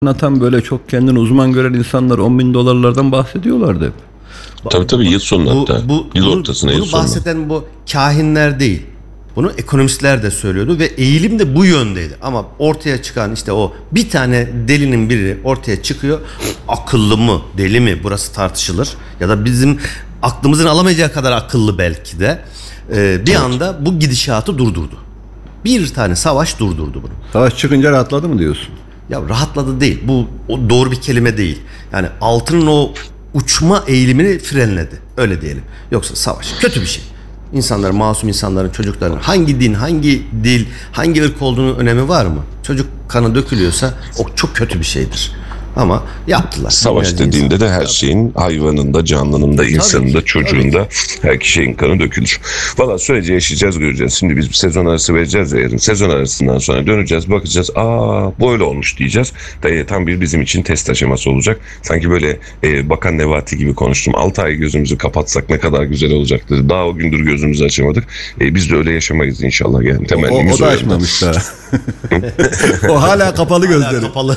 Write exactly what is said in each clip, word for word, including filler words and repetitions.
anlatan böyle çok kendini uzman gören insanlar on bin dolarlardan bahsediyorlardı hep. Tabii tabii yıl sonu Bu, hatta. bu, Yıl bunu, ortasına, yıl bunu sonuna. bahseden bu kahinler değil. Bunu ekonomistler de söylüyordu ve eğilim de bu yöndeydi. Ama ortaya çıkan işte o bir tane delinin biri ortaya çıkıyor. Akıllı mı, deli mi, burası tartışılır. Ya da bizim aklımızın alamayacağı kadar akıllı belki de. Ee, bir anda bu gidişatı durdurdu. Bir tane savaş durdurdu bunu. Savaş çıkınca rahatladı mı diyorsun? Ya rahatladı değil. Bu o doğru bir kelime değil. Yani altının o uçma eğilimini frenledi. Öyle diyelim. Yoksa savaş kötü bir şey. İnsanlar, masum insanların, çocukların hangi din, hangi dil, hangi ırk olduğunun önemi var mı? Çocuk kanı dökülüyorsa o çok kötü bir şeydir. Ama yaptılar. Savaş Binlerce dediğinde insan. de her şeyin, hayvanın da, canlının da, insanın da, ki, çocuğun da, her şeyin kanı dökülür. Valla süreci yaşayacağız, göreceğiz. Şimdi biz bir sezon arası vereceğiz ya yarın. Sezon arasından sonra döneceğiz, bakacağız. Aa böyle olmuş diyeceğiz. Da, tam bir bizim için test aşaması olacak. Sanki böyle e, Bakan Nebati gibi konuştum. altı ay gözümüzü kapatsak ne kadar güzel olacaktı. Daha o gündür gözümüzü açamadık. E, biz de öyle yaşamayız inşallah. Yani O, o, o da açmamış daha. O hala kapalı gözleri. Hala kapalı.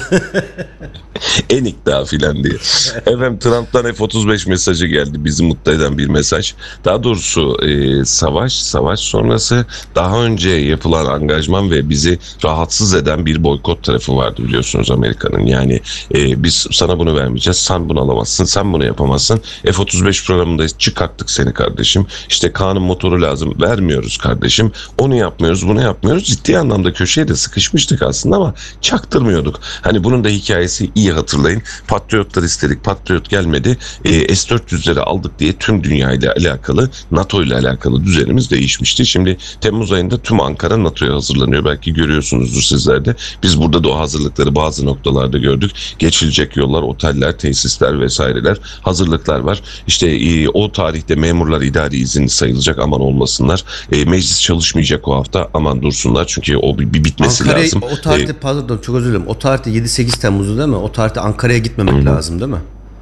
Enik daha filan diye. Efendim Trump'tan F otuz beş mesajı geldi. Bizi mutlu eden bir mesaj. Daha doğrusu e, savaş, savaş sonrası daha önce yapılan angajman ve bizi rahatsız eden bir boykot tarafı vardı biliyorsunuz Amerika'nın. Yani e, biz sana bunu vermeyeceğiz. Sen bunu alamazsın. Sen bunu yapamazsın. F otuz beş programında çıkarttık seni kardeşim. İşte Kaan'ın motoru lazım. Vermiyoruz kardeşim. Onu yapmıyoruz, bunu yapmıyoruz. Ciddi anlamda köşeye de sıkışmıştık aslında ama çaktırmıyorduk. Hani bunun da hikayesi iyi hatırlayın. Patriotlar istedik. Patriot gelmedi. E, S dört yüzleri aldık diye tüm dünya ile alakalı, NATO ile alakalı düzenimiz değişmişti. Şimdi Temmuz ayında tüm Ankara NATO'ya hazırlanıyor. Belki görüyorsunuzdur sizler de. Biz burada da o hazırlıkları bazı noktalarda gördük. Geçilecek yollar, oteller, tesisler vesaireler, hazırlıklar var. İşte e, o tarihte memurlar idari izin sayılacak, aman olmasınlar. E, meclis çalışmayacak o hafta, aman dursunlar. Çünkü o bir, bir bitmesi Ankara'ya, lazım. o tarihte E, pardon çok özür dilerim. O tarihte yedi sekiz Temmuz'u değil mi? O tarihte Ankara'ya gitmemek Hı-hı. lazım değil mi?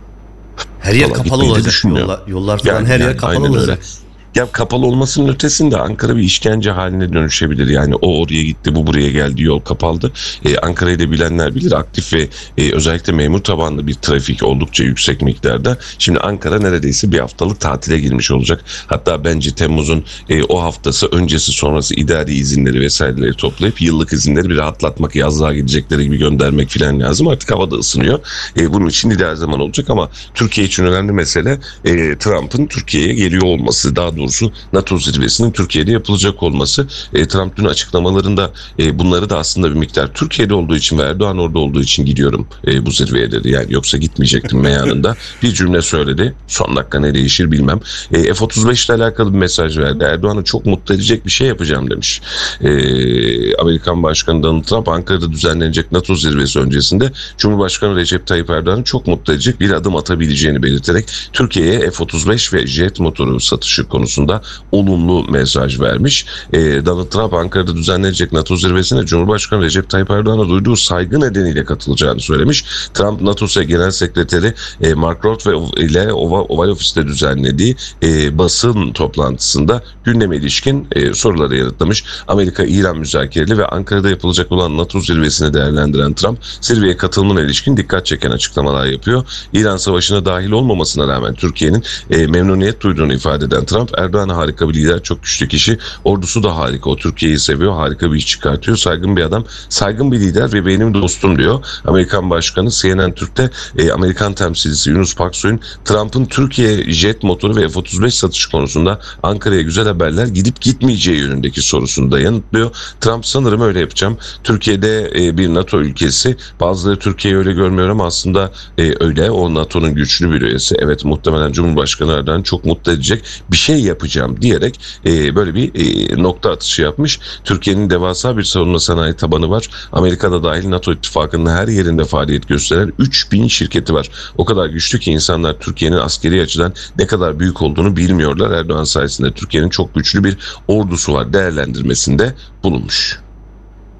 Her yer Vallahi kapalı gitmeyi de olacak. düşünmüyorum. Yollar, yollar falan Yani- her yer yani kapalı aynen olacak. öyle. Ya kapalı olmasının ötesinde Ankara bir işkence haline dönüşebilir. Yani o oraya gitti, bu buraya geldi, yol kapandı. Ee, Ankara'yı da bilenler bilir, aktif ve e, özellikle memur tabanlı bir trafik oldukça yüksek miktarda. Şimdi Ankara neredeyse bir haftalık tatile girmiş olacak. Hatta bence Temmuz'un e, o haftası öncesi sonrası idari izinleri vesaireleri toplayıp yıllık izinleri bir rahatlatmak, yazlığa gidecekleri gibi göndermek falan lazım. Artık havada ısınıyor. E, bunun için ideal zaman olacak ama Türkiye için önemli mesele e, Trump'ın Türkiye'ye geliyor olması. Daha doğrusu NATO zirvesinin Türkiye'de yapılacak olması. E, Trump dün açıklamalarında e, bunları da aslında bir miktar Türkiye'de olduğu için ve Erdoğan orada olduğu için gidiyorum e, bu zirveye dedi. Yani yoksa gitmeyecektim meyanında. Bir cümle söyledi. Son dakika ne değişir bilmem. E, F otuz beş ile alakalı bir mesaj verdi. Erdoğan'ı çok mutlu edecek bir şey yapacağım demiş. E, Amerikan Başkanı Donald Trump Ankara'da düzenlenecek NATO zirvesi öncesinde Cumhurbaşkanı Recep Tayyip Erdoğan'ı çok mutlu edecek bir adım atabileceğini belirterek Türkiye'ye F otuz beş ve jet motoru satışı konusunda olumlu mesaj vermiş. Ee, Donald Trump Ankara'da düzenlenecek NATO zirvesine Cumhurbaşkanı Recep Tayyip Erdoğan'a duyduğu saygı nedeniyle katılacağını söylemiş. Trump NATO Genel Sekreteri e, Mark Rutte ile Oval, Oval Ofis'te düzenlediği e, basın toplantısında gündeme ilişkin e, soruları yanıtlamış. Amerika-İran müzakereli ve Ankara'da yapılacak olan NATO zirvesini değerlendiren Trump, zirveye katılımına ilişkin dikkat çeken açıklamalar yapıyor. İran Savaşı'na dahil olmamasına rağmen Türkiye'nin e, memnuniyet duyduğunu ifade eden Trump, Erdoğan harika bir lider, çok güçlü kişi, ordusu da harika, o Türkiye'yi seviyor, harika bir iş çıkartıyor, saygın bir adam, saygın bir lider ve benim dostum diyor. Amerikan Başkanı C N N Türk'te e, Amerikan temsilcisi Yunus Paksoy'un Trump'ın Türkiye jet motoru ve F otuz beş satışı konusunda Ankara'ya güzel haberler gidip gitmeyeceği yönündeki sorusunu da yanıtlıyor. Trump sanırım öyle yapacağım. Türkiye'de e, bir NATO ülkesi, bazıları Türkiye'yi öyle görmüyor ama aslında e, öyle, o NATO'nun güçlü bir üyesi. Evet, muhtemelen Cumhurbaşkanı Erdoğan çok mutlu edecek bir şey yapacağım diyerek e, böyle bir e, nokta atışı yapmış. Türkiye'nin devasa bir savunma sanayi tabanı var. Amerika'da dahil NATO ittifakının her yerinde faaliyet gösteren üç bin şirketi var. O kadar güçlü ki insanlar Türkiye'nin askeri açıdan ne kadar büyük olduğunu bilmiyorlar. Erdoğan sayesinde Türkiye'nin çok güçlü bir ordusu var değerlendirmesinde bulunmuş.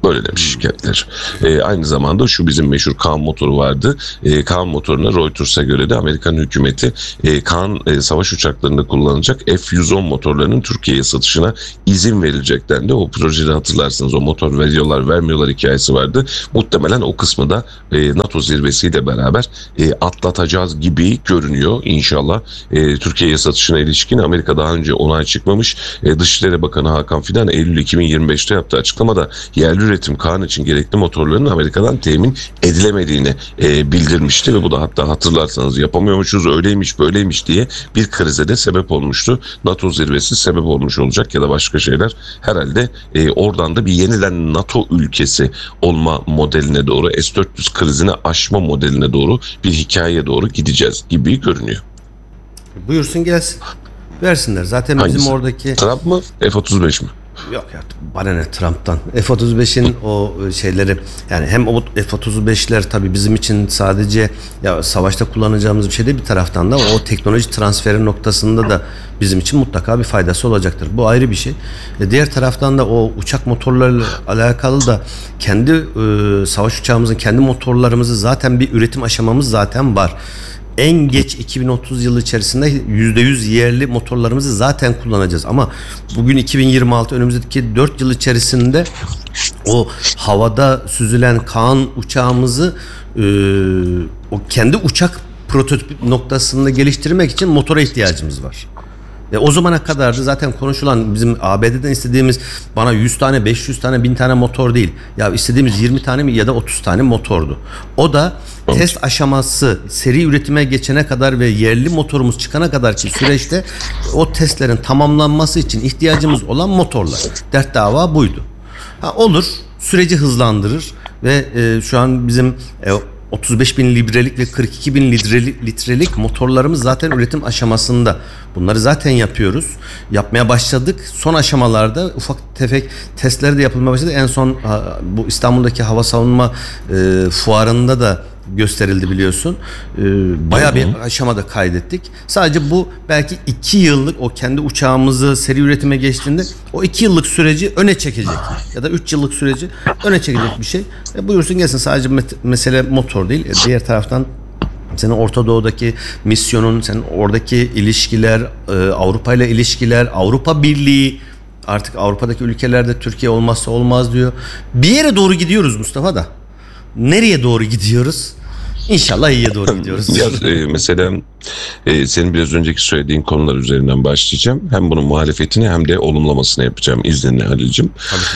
Böyle demiş şirketler. Ee, aynı zamanda şu bizim meşhur Kaan motoru vardı. Ee, Kaan motoruna Reuters'a göre de Amerikan hükümeti e, Kaan e, savaş uçaklarında kullanılacak F yüz on motorlarının Türkiye'ye satışına izin verilecekten de o projede hatırlarsınız o motor veriyorlar vermiyorlar hikayesi vardı. Muhtemelen o kısmı da e, NATO zirvesiyle beraber e, atlatacağız gibi görünüyor. İnşallah e, Türkiye'ye satışına ilişkin Amerika daha önce onay çıkmamış. E, Dışişleri Bakanı Hakan Fidan Eylül iki bin yirmi beşte yaptığı açıklamada yerli üretim Kaan için gerekli motorların Amerika'dan temin edilemediğini e, bildirmişti ve bu da hatta hatırlarsanız yapamıyormuşuz öyleymiş böyleymiş diye bir krize de sebep olmuştu. NATO zirvesi sebep olmuş olacak ya da başka şeyler herhalde e, oradan da bir yenilen NATO ülkesi olma modeline doğru S dört yüz krizini aşma modeline doğru bir hikayeye doğru gideceğiz gibi görünüyor. Buyursun gelsin. Versinler. Zaten Hangisi? bizim oradaki... Trump mı F otuz beş mi? Yok ya bana ne Trump'tan. F otuz beşin o şeyleri yani hem o F otuz beşler tabii bizim için sadece ya savaşta kullanacağımız bir şey değil bir taraftan da o teknoloji transferi noktasında da bizim için mutlaka bir faydası olacaktır. Bu ayrı bir şey. E diğer taraftan da o uçak motorlarıyla alakalı da kendi e, savaş uçağımızın kendi motorlarımızı zaten bir üretim aşamamız zaten var. En geç iki bin otuz yılı içerisinde yüzde yüz yerli motorlarımızı zaten kullanacağız. Ama bugün iki bin yirmi altı önümüzdeki dört yıl içerisinde o havada süzülen Kaan uçağımızı e, o kendi uçak prototip noktasında geliştirmek için motora ihtiyacımız var. Ve o zamana kadar da zaten konuşulan bizim A B D'den istediğimiz bana yüz tane, beş yüz tane, bin tane motor değil. Ya istediğimiz yirmi tane mi ya da otuz tane motordu. O da test aşaması seri üretime geçene kadar ve yerli motorumuz çıkana kadar ki süreçte o testlerin tamamlanması için ihtiyacımız olan motorlar. Dert dava buydu. Ha, olur, süreci hızlandırır ve e, şu an bizim e, otuz beş bin librelik ve kırk iki bin litrelik, litrelik motorlarımız zaten üretim aşamasında. Bunları zaten yapıyoruz. Yapmaya başladık. Son aşamalarda ufak tefek testleri de yapılmaya başladı. En son bu İstanbul'daki hava savunma e, fuarında da gösterildi biliyorsun. E, bayağı bir aşamada kaydettik. Sadece bu belki iki yıllık o kendi uçağımızı seri üretime geçtiğinde o iki yıllık süreci öne çekecek. Ya da üç yıllık süreci öne çekecek bir şey. E, buyursun gelsin sadece met- mesele motor değil. E, diğer taraftan senin Orta Doğu'daki misyonun, senin oradaki ilişkiler, e, Avrupa ile ilişkiler, Avrupa Birliği, artık Avrupa'daki ülkelerde Türkiye olmazsa olmaz diyor. Bir yere doğru gidiyoruz Mustafa da. Nereye doğru gidiyoruz? İnşallah iyiye doğru gidiyoruz. Ya, e, mesela e, senin biraz önceki söylediğin konular üzerinden başlayacağım. Hem bunun muhalefetini hem de olumlamasını yapacağım izninle Halil'cim.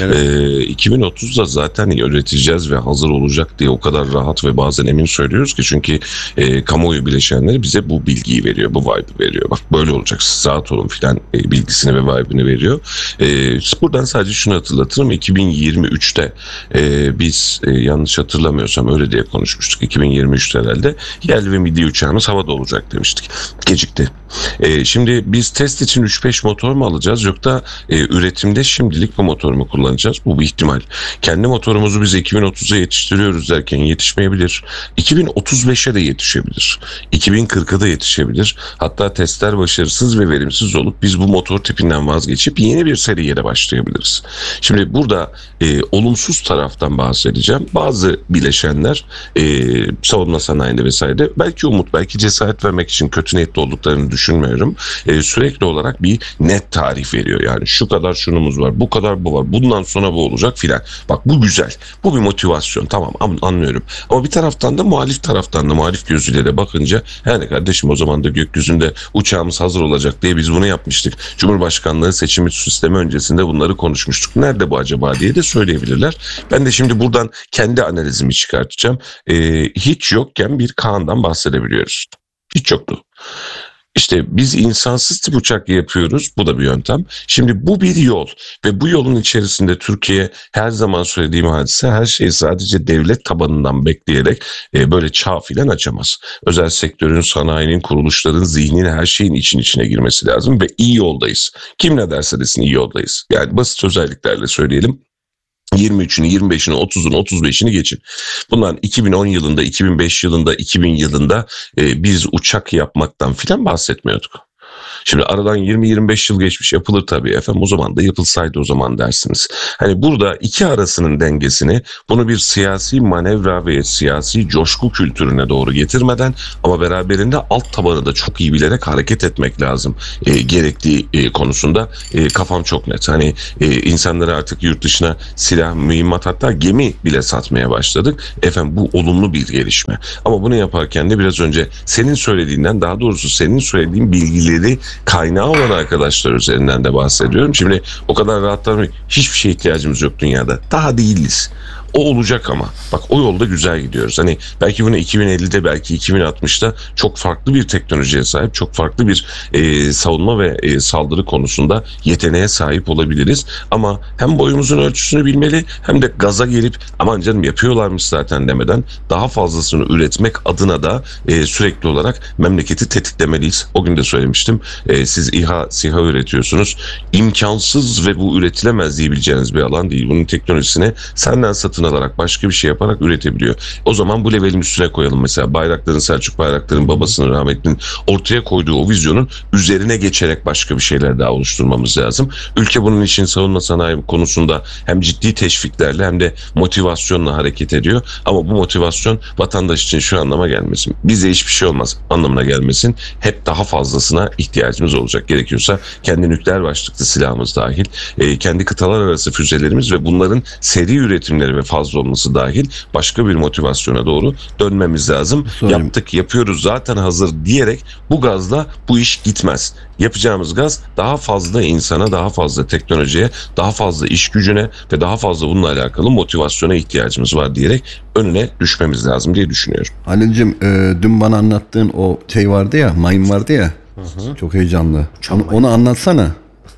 E, iki bin otuzda zaten üreteceğiz ve hazır olacak diye o kadar rahat ve bazen emin söylüyoruz ki çünkü e, kamuoyu bileşenleri bize bu bilgiyi veriyor, bu vibe'ı veriyor. Bak böyle olacak, rahat olun filan e, bilgisini ve vibe'ını veriyor. E, buradan sadece şunu hatırlatırım. iki bin yirmi üçte e, biz e, yanlış hatırlamıyorsam öyle diye konuşmuştuk. iki bin yirmi üçte herhalde yerli ve milli uçağımız havada olacak demiştik. Gecikti. E, şimdi biz test için üç beş motor mu alacağız yoksa e, üretimde şimdilik bu motoru mu kullanacağız? Bu bir ihtimal. Kendi motorumuzu biz iki bin otuza yetiştiriyoruz derken yetişmeyebilir. iki bin otuz beşe de yetişebilir. iki bin kırka da yetişebilir. Hatta testler başarısız ve verimsiz olup biz bu motor tipinden vazgeçip yeni bir seriye de başlayabiliriz. Şimdi burada e, olumsuz taraftan bahsedeceğim. Bazı bileşenler e, savunma sanayinde vesaire belki umut belki cesaret vermek için kötü niyetli olduklarını düşünmüyorum. Ee, sürekli olarak bir net tarih veriyor. Yani şu kadar şunumuz var, bu kadar bu var, bundan sonra bu olacak filan. Bak bu güzel. Bu bir motivasyon. Tamam anlıyorum. Ama bir taraftan da muhalif taraftan da muhalif gözüyle de bakınca yani kardeşim o zaman da gökyüzünde uçağımız hazır olacak diye biz bunu yapmıştık. Cumhurbaşkanlığı seçimi sistemi öncesinde bunları konuşmuştuk. Nerede bu acaba diye de söyleyebilirler. Ben de şimdi buradan kendi analizimi çıkartacağım. Ee, hiç yokken bir Kaan'dan bahsedebiliyoruz. Hiç yoktu. İşte biz insansız tip uçak yapıyoruz. Bu da bir yöntem. Şimdi bu bir yol ve bu yolun içerisinde Türkiye her zaman söylediğim hadise her şeyi sadece devlet tabanından bekleyerek e, böyle çağ filan açamaz. Özel sektörün, sanayinin, kuruluşların, zihnin her şeyin için içine girmesi lazım ve iyi yoldayız. Kim ne derse desin iyi yoldayız. Yani basit özelliklerle söyleyelim. yirmi üçünü, yirmi beşini, otuzunu, otuz beşini geçin. Bunlar iki bin on yılında, iki bin beş yılında, iki bin yılında e, biz uçak yapmaktan filan bahsetmiyorduk. Şimdi aradan yirmi yirmi beş yıl geçmiş, yapılır tabii efendim, o zaman da yapılsaydı o zaman dersiniz. Hani burada iki arasının dengesini, bunu bir siyasi manevra ve siyasi coşku kültürüne doğru getirmeden ama beraberinde alt tabanı da çok iyi bilerek hareket etmek lazım e, gerektiği e, konusunda e, kafam çok net. Hani e, insanlara artık yurt dışına silah, mühimmat, hatta gemi bile satmaya başladık. Efendim bu olumlu bir gelişme. Ama bunu yaparken de biraz önce senin söylediğinden, daha doğrusu senin söylediğin bilgileri kaynağı olan arkadaşlar üzerinden de bahsediyorum. Şimdi o kadar rahatlar, hiçbir şeye ihtiyacımız yok dünyada. Daha değiliz. O olacak ama. Bak o yolda güzel gidiyoruz. Hani belki bunu iki bin ellide, belki iki bin altmışta çok farklı bir teknolojiye sahip, çok farklı bir e, savunma ve e, saldırı konusunda yeteneğe sahip olabiliriz. Ama hem boyumuzun ölçüsünü bilmeli, hem de gaza gelip aman canım yapıyorlarmış zaten demeden daha fazlasını üretmek adına da e, sürekli olarak memleketi tetiklemeliyiz. O gün de söylemiştim. E, siz İHA, SİHA üretiyorsunuz. İmkansız ve bu üretilemez diyebileceğiniz bir alan değil. Bunun teknolojisini senden satın alarak, başka bir şey yaparak üretebiliyor. O zaman bu levelin üstüne koyalım. Mesela Bayraktar'ın, Selçuk Bayraktar'ın, babasının, rahmetlinin ortaya koyduğu o vizyonun üzerine geçerek başka bir şeyler daha oluşturmamız lazım. Ülke bunun için savunma sanayi konusunda hem ciddi teşviklerle hem de motivasyonla hareket ediyor. Ama bu motivasyon vatandaş için şu anlama gelmesin. Bize hiçbir şey olmaz anlamına gelmesin. Hep daha fazlasına ihtiyacımız olacak. Gerekiyorsa kendi nükleer başlıklı silahımız dahil, e, kendi kıtalar arası füzelerimiz ve bunların seri üretimleri ve fazla olması dahil başka bir motivasyona doğru dönmemiz lazım. Sorayım. Yaptık, yapıyoruz, zaten hazır diyerek bu gazla bu iş gitmez. Yapacağımız gaz daha fazla insana, daha fazla teknolojiye, daha fazla iş gücüne ve daha fazla bununla alakalı motivasyona ihtiyacımız var diyerek önüne düşmemiz lazım diye düşünüyorum. Halil'cim e, dün bana anlattığın o şey vardı ya, mayın vardı ya. Çok heyecanlı. Onu, onu anlatsana.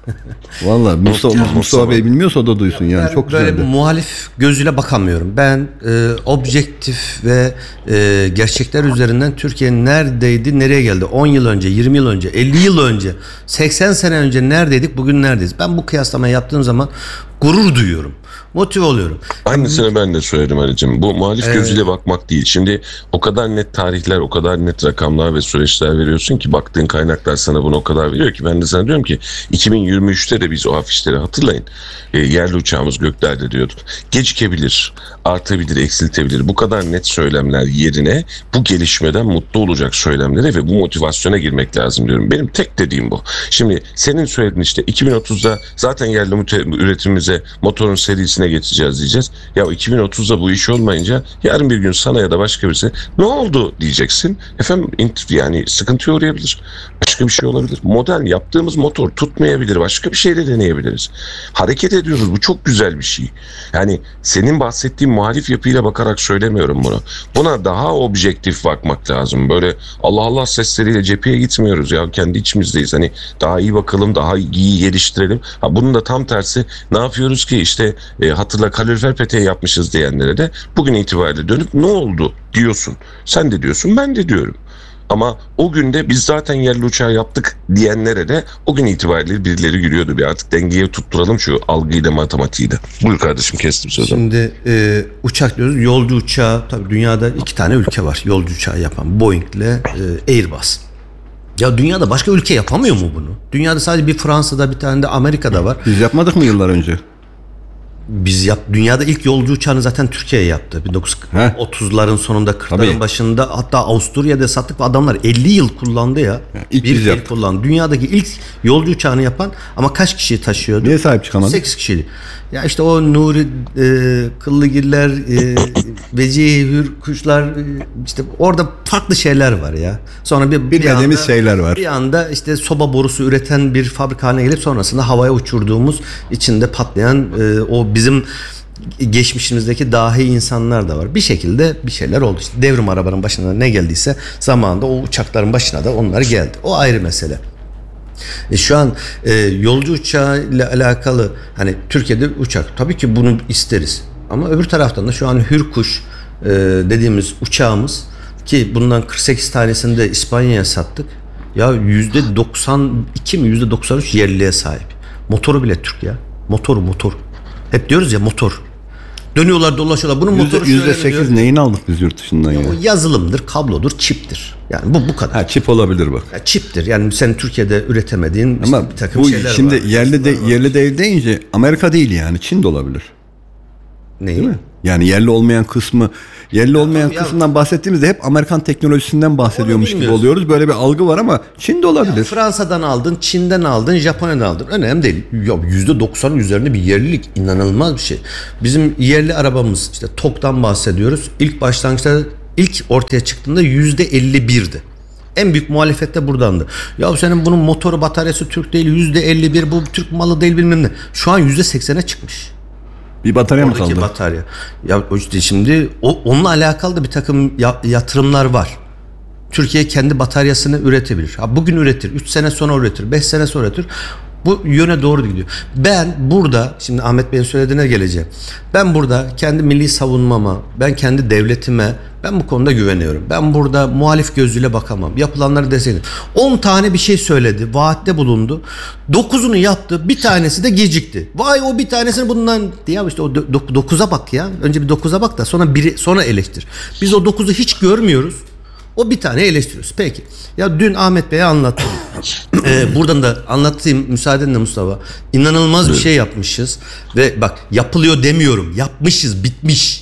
Valla Mustafa, Mustafa Bey bilmiyorsa o da duysun yani. Ben Çok böyle güzeldi. muhalif gözüyle bakamıyorum. Ben e, objektif ve e, gerçekler üzerinden Türkiye neredeydi, nereye geldi? on yıl önce, yirmi yıl önce, elli yıl önce, seksen sene önce neredeydik, bugün neredeyiz? Ben bu kıyaslamayı yaptığım zaman gurur duyuyorum. Motive oluyorum. Aynısını ben de söyledim Ali'cim. Bu muhalif Evet. gözüyle bakmak değil. Şimdi o kadar net tarihler, o kadar net rakamlar ve süreçler veriyorsun ki, baktığın kaynaklar sana bunu o kadar veriyor ki, ben de sana diyorum ki iki bin yirmi üçte de biz o afişleri hatırlayın. E, yerli uçağımız göklerde diyorduk. Gecikebilir, artabilir, eksiltebilir. Bu kadar net söylemler yerine bu gelişmeden mutlu olacak söylemlere ve bu motivasyona girmek lazım diyorum. Benim tek dediğim bu. Şimdi senin söylediğin işte iki bin otuzda zaten yerli müte- üretimimize, motorun serisine geçeceğiz diyeceğiz. Ya iki bin otuzda bu iş olmayınca yarın bir gün sana ya da başka birisi ne oldu diyeceksin. Efendim yani sıkıntıya uğrayabilir. Başka bir şey olabilir. Modern yaptığımız motor tutmayabilir. Başka bir şeyle deneyebiliriz. Hareket ediyoruz. Bu çok güzel bir şey. Yani senin bahsettiğin muhalif yapıyla bakarak söylemiyorum bunu. Buna daha objektif bakmak lazım. Böyle Allah Allah sesleriyle cepheye gitmiyoruz ya. Kendi içimizdeyiz. Hani daha iyi bakalım, daha iyi geliştirelim. Ha, bunun da tam tersi ne yapıyoruz ki işte e, hatırla kalorifer peteği yapmışız diyenlere de bugün itibariyle dönüp ne oldu diyorsun. Sen de diyorsun, ben de diyorum. Ama o günde biz zaten yerli uçağı yaptık diyenlere de o gün itibariyle birileri gülüyordu. Bir artık dengeyi tutturalım şu algıyla, matematiği de. Buyur kardeşim, kestim sözü. Şimdi e, uçak diyoruz. Yolcu uçağı, tabii dünyada iki tane ülke var yolcu uçağı yapan. Boeing ile e, Airbus. Ya dünyada başka ülke yapamıyor mu bunu? Dünyada sadece bir Fransa'da, bir tane de Amerika'da var. Biz yapmadık mı yıllar önce? Biz yap, dünyada ilk yolcu uçağını zaten Türkiye yaptı. bin dokuz yüz otuzların sonunda, kırkların Tabii. başında, hatta Avusturya'da sattık ve adamlar elli yıl kullandı ya. ilk bir biz yıl yaptık. kullandı. Dünyadaki ilk yolcu uçağını yapan, ama kaç kişi taşıyordu? Niye sahip çıkamadık? sekiz kişiydi. Ya işte o Nuri, e, Kıllıgiller, e, Vecihi Hürkuşlar, e, işte orada farklı şeyler var ya. Sonra bir, bir Bilmediğimiz anda, şeyler var. Bir anda işte soba borusu üreten bir fabrika haline gelip sonrasında havaya uçurduğumuz, içinde patlayan e, o bizim geçmişimizdeki dahi insanlar da var. Bir şekilde bir şeyler oldu. İşte devrim arabanın başına ne geldiyse zamanında o uçakların başına da onlar geldi. O ayrı mesele. E şu an e, yolcu uçağı ile alakalı, hani Türkiye'de uçak, tabii ki bunu isteriz. Ama öbür taraftan da şu an Hürkuş e, dediğimiz uçağımız, ki bundan kırk sekiz tanesini de İspanya'ya sattık. Ya yüzde doksan iki mi yüzde doksan üç yerliye sahip. Motoru bile Türk ya. Motoru motor. Hep diyoruz ya motor. Dönüyorlar dolaşıyorlar. Bunun motoru şöyle yüzde sekiz diyor. neyini aldık biz yurt dışından ya? O yazılımdır, kablodur, çiptir. Yani bu bu kadar. Ha, çip olabilir bak. Ya çiptir. Yani sen Türkiye'de üretemediğin Ama işte bir takım bu şeyler şimdi var. yerli de yerli değil deyince Amerika değil yani Çin de olabilir. Neyi? Değil mi? Yani yerli olmayan kısmı, yerli olmayan ya- kısmından bahsettiğimizde hep Amerikan teknolojisinden bahsediyormuş gibi bilmiyoruz. oluyoruz. Böyle bir algı var ama Çin de olabilir. Fransa'dan aldın, Çin'den aldın, Japonya'dan aldın. Önemli değil. Ya yüzde doksanın üzerinde bir yerlilik, inanılmaz bir şey. Bizim yerli arabamız işte T O G'dan bahsediyoruz. İlk başlangıçta ilk ortaya çıktığında yüzde elli birdi. En büyük muhalefet de buradandı. Ya senin bunun motoru, bataryası Türk değil, yüzde elli bir, bu Türk malı değil bilmem ne. Şu an yüzde seksene çıkmış. Bir batarya mı Oradaki kaldı? batarya. Ya işte şimdi o, onunla alakalı da bir takım ya- yatırımlar var. Türkiye kendi bataryasını üretebilir. Ha, bugün üretir, üç sene sonra üretir, beş sene sonra üretir. Bu yöne doğru gidiyor. Ben burada, şimdi Ahmet Bey'in söylediğine geleceğim. Ben burada kendi milli savunmama, ben kendi devletime, ben bu konuda güveniyorum. Ben burada muhalif gözüyle bakamam. Yapılanları desteklerim. on tane bir şey söyledi, vaatte bulundu. dokuzunu yaptı, bir tanesi de gecikti. Vay o bir tanesini bundan, ya işte o dokuza bak ya. Önce bir dokuza bak da sonra biri sonra eleştir. Biz o dokuzu hiç görmüyoruz. O bir tane eleştiriyoruz. Peki. Ya dün Ahmet Bey'e anlattım. ee, buradan da anlatayım müsaadenle Mustafa. İnanılmaz bir şey yapmışız. Ve bak yapılıyor demiyorum. Yapmışız, bitmiş.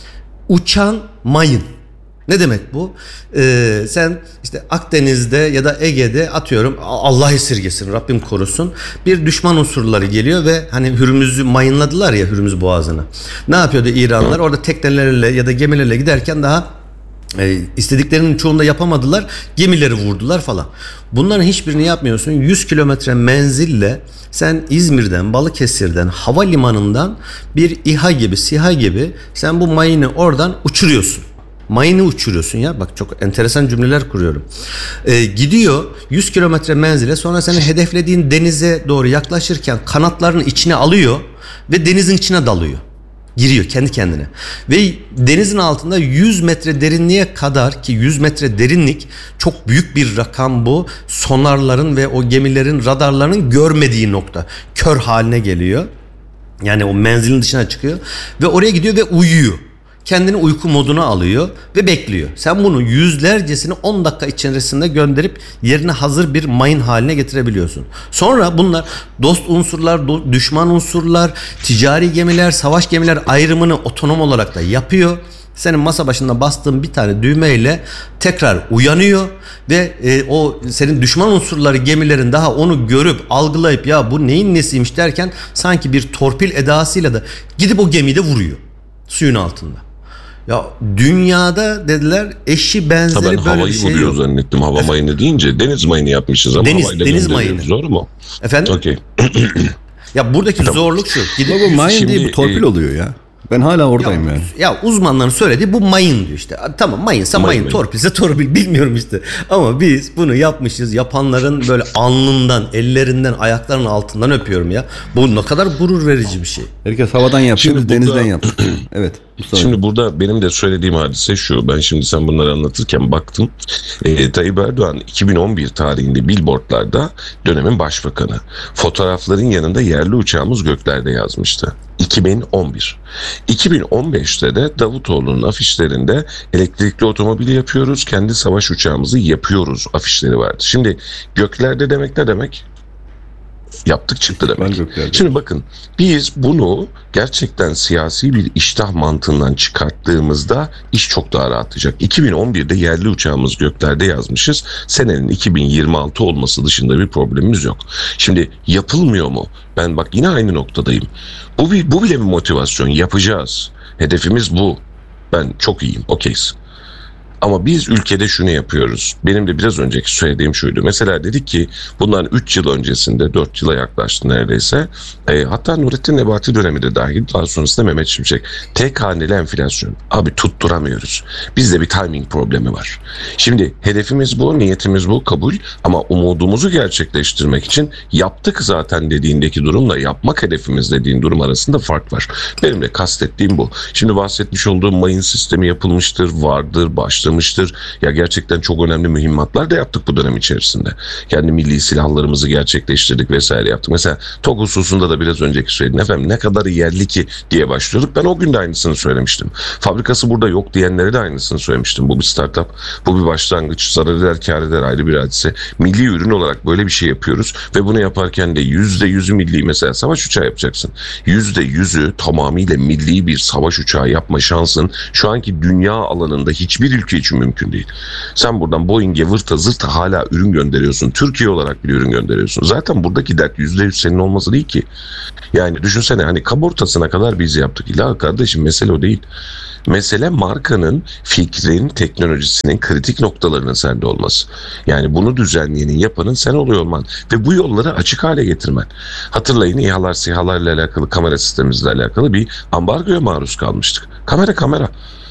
Uçan mayın. Ne demek bu? Ee, sen işte Akdeniz'de ya da Ege'de atıyorum Allah esirgesin, Rabbim korusun. Bir düşman unsurları geliyor ve hani Hürmüz'ü mayınladılar ya, Hürmüz Boğazı'nı. Ne yapıyordu İranlılar? Orada teknelerle ya da gemilerle giderken daha E, istediklerinin çoğunda yapamadılar. Gemileri vurdular falan. Bunların hiçbirini yapmıyorsun. yüz kilometre menzille sen İzmir'den, Balıkesir'den, havalimanından bir İHA gibi, SİHA gibi sen bu mayını oradan uçuruyorsun. Mayını uçuruyorsun ya. Bak çok enteresan cümleler kuruyorum. E, gidiyor yüz kilometre menzile, sonra seni hedeflediğin denize doğru yaklaşırken kanatlarını içine alıyor ve denizin içine dalıyor. Giriyor kendi kendine. Ve denizin altında yüz metre derinliğe kadar, ki yüz metre derinlik çok büyük bir rakam bu. Sonarların ve o gemilerin, radarlarının görmediği nokta. Kör haline geliyor. Yani o menzilin dışına çıkıyor. Ve oraya gidiyor ve uyuyor. Kendini uyku moduna alıyor ve bekliyor. Sen bunu yüzlercesini on dakika içerisinde gönderip yerine hazır bir mayın haline getirebiliyorsun. Sonra bunlar dost unsurlar, do- düşman unsurlar, ticari gemiler, savaş gemiler ayrımını otonom olarak da yapıyor. Senin masa başında bastığın bir tane düğmeyle tekrar uyanıyor ve e, o senin düşman unsurları gemilerin daha onu görüp algılayıp ya bu neyin nesiymiş derken sanki bir torpil edasıyla da gidip o gemiyi de vuruyor suyun altında. Ya dünyada dediler eşi benzeri Ha, ben böyle havayı bir şey vuruyor yok. zannettim. Hava mayını deyince deniz mayını yapmışız ama Deniz- havayla deniz gönderiyoruz. mayını. Zor mu? Efendim? Okey. Ya buradaki zorluk şu. Gidip Bu mayın Şimdi, değil, bu torpil e, oluyor ya. Ben hala oradayım ya, yani. ya uzmanların söylediği bu mayın diyor işte. Tamam mayınsa mayın, Mayın, mayın. mayın. torpilse torpil bilmiyorum işte. Ama biz bunu yapmışız. Yapanların böyle alnından, ellerinden, ayaklarının altından öpüyorum ya. Bu ne kadar gurur verici bir şey. Herkes havadan yapıyor, Şimdi biz burada- denizden yaptık. Evet. Mustafa. Şimdi burada benim de söylediğim hadise şu. Ben şimdi sen bunları anlatırken baktım. E, Tayyip Erdoğan iki bin on bir tarihinde billboardlarda dönemin başbakanı. Fotoğrafların yanında yerli uçağımız göklerde yazmıştı. iki bin on bir. iki bin on beşte de Davutoğlu'nun afişlerinde elektrikli otomobil yapıyoruz, kendi savaş uçağımızı yapıyoruz afişleri vardı. Şimdi göklerde demek ne demek? Yaptık çıktı Ben demek. göklerde. Şimdi bakın biz bunu gerçekten siyasi bir iştah mantığından çıkarttığımızda iş çok daha rahatlayacak. iki bin on birde yerli uçağımız göklerde yazmışız. Senenin iki bin yirmi altı olması dışında bir problemimiz yok. Şimdi yapılmıyor mu? Ben bak yine aynı noktadayım. Bu, bir, bu bile bir motivasyon. Yapacağız. Hedefimiz bu. Ben çok iyiyim. Okeyiz. Ama biz ülkede şunu yapıyoruz. Benim de biraz önceki söylediğim şuydu. Mesela dedik ki bundan üç yıl öncesinde, dört yıla yaklaştı neredeyse. E, hatta Nurettin Nebati dönemi de dahil. Daha sonrasında Mehmet Şimşek. Tek haneli enflasyon. Abi tutturamıyoruz. Bizde bir timing problemi var. Şimdi hedefimiz bu, niyetimiz bu, kabul. Ama umudumuzu gerçekleştirmek için yaptık zaten dediğindeki durumla yapmak hedefimiz dediğin durum arasında fark var. Benim de kastettiğim bu. Şimdi bahsetmiş olduğum mayın sistemi yapılmıştır, vardır, başlamıştır. arttırmıştır. Ya gerçekten çok önemli mühimmatlar da yaptık bu dönem içerisinde. Kendi milli silahlarımızı gerçekleştirdik vesaire yaptık. Mesela TOG hususunda da biraz önceki söyledim. Efendim ne kadar yerli ki diye başlıyorduk. Ben o gün de aynısını söylemiştim. Fabrikası burada yok diyenlere de aynısını söylemiştim. Bu bir startup, bu bir başlangıç. Zarar eder, kâr eder ayrı bir hadise. Milli ürün olarak böyle bir şey yapıyoruz ve bunu yaparken de yüzde yüzü milli, mesela savaş uçağı yapacaksın. Yüzde yüzü tamamıyla milli bir savaş uçağı yapma şansın şu anki dünya alanında hiçbir ülke için mümkün değil. Sen buradan Boeing'e vırta zırta hala ürün gönderiyorsun. Türkiye olarak bir ürün gönderiyorsun. Zaten buradaki dert yüzde yüz senin olması değil ki. Yani düşünsene, hani kabortasına kadar biz yaptık. İlla kardeşim, mesele o değil. Mesele markanın, fikrin, teknolojisinin kritik noktalarının sende olması. Yani bunu düzenleyenin, yapanın sen oluyor olman ve bu yolları açık hale getirmen. Hatırlayın, İHA'lar, SİHA'larla alakalı, kamera sistemimizle alakalı bir ambargoya maruz kalmıştık. Kamera kamera.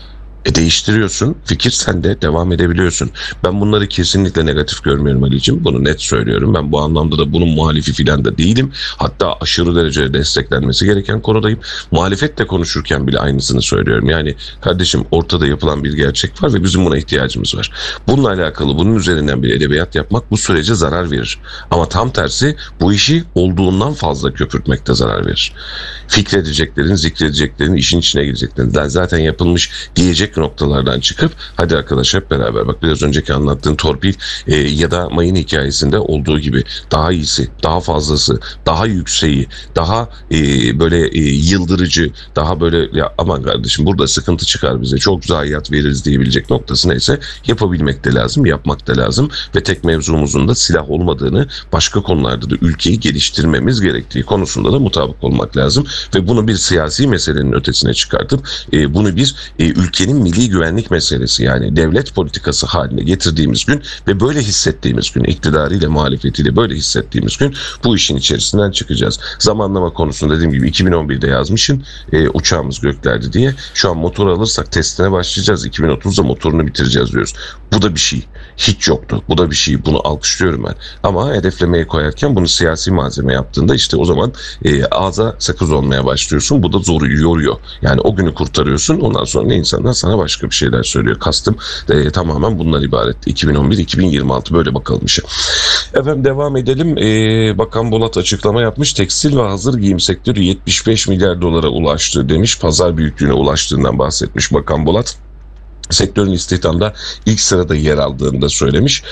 E değiştiriyorsun, fikir sende, devam edebiliyorsun. Ben bunları kesinlikle negatif görmüyorum Ali'ciğim. Bunu net söylüyorum. Ben bu anlamda da bunun muhalifi filan da değilim. Hatta aşırı derecede desteklenmesi gereken konudayım. Muhalefetle konuşurken bile aynısını söylüyorum. Yani kardeşim, ortada yapılan bir gerçek var ve bizim buna ihtiyacımız var. Bununla alakalı bunun üzerinden bir edebiyat yapmak bu sürece zarar verir. Ama tam tersi, bu işi olduğundan fazla köpürtmekte zarar verir. Fikredeceklerin, zikredeceklerin, işin içine gireceklerin, zaten yapılmış diyecek noktalardan çıkıp hadi arkadaş hep beraber, bak biraz önceki anlattığın torpil e, ya da mayın hikayesinde olduğu gibi daha iyisi, daha fazlası, daha yükseği, daha e, böyle e, yıldırıcı, daha böyle ya aman kardeşim burada sıkıntı çıkar bize, çok zayiat veririz diyebilecek noktası neyse yapabilmek de lazım, yapmak da lazım ve tek mevzumuzun da silah olmadığını, başka konularda da ülkeyi geliştirmemiz gerektiği konusunda da mutabık olmak lazım ve bunu bir siyasi meselenin ötesine çıkartıp e, bunu bir e, ülkenin milli güvenlik meselesi, yani devlet politikası haline getirdiğimiz gün ve böyle hissettiğimiz gün, iktidarıyla muhalefetiyle böyle hissettiğimiz gün bu işin içerisinden çıkacağız. Zamanlama konusunda dediğim gibi iki bin on birde yazmışsın e, uçağımız göklerde diye. Şu an motor alırsak testine başlayacağız. iki bin otuzda motorunu bitireceğiz diyoruz. Bu da bir şey. Hiç yoktu. Bu da bir şey. Bunu alkışlıyorum ben. Ama hedeflemeye koyarken bunu siyasi malzeme yaptığında işte o zaman e, ağza sakız olmaya başlıyorsun. Bu da zoru yoruyor. Yani o günü kurtarıyorsun. Ondan sonra ne insanlar sana başka bir şeyler söylüyor. Kastım e, tamamen bundan ibaret. iki bin on bir iki bin yirmi altı böyle bakalım işe. Efendim devam edelim. E, Bakan Bolat açıklama yapmış. Tekstil ve hazır giyim sektörü yetmiş beş milyar dolara ulaştı demiş. Pazar büyüklüğüne ulaştığından bahsetmiş Bakan Bolat. Sektörün istihdamda ilk sırada yer aldığını da söylemiş.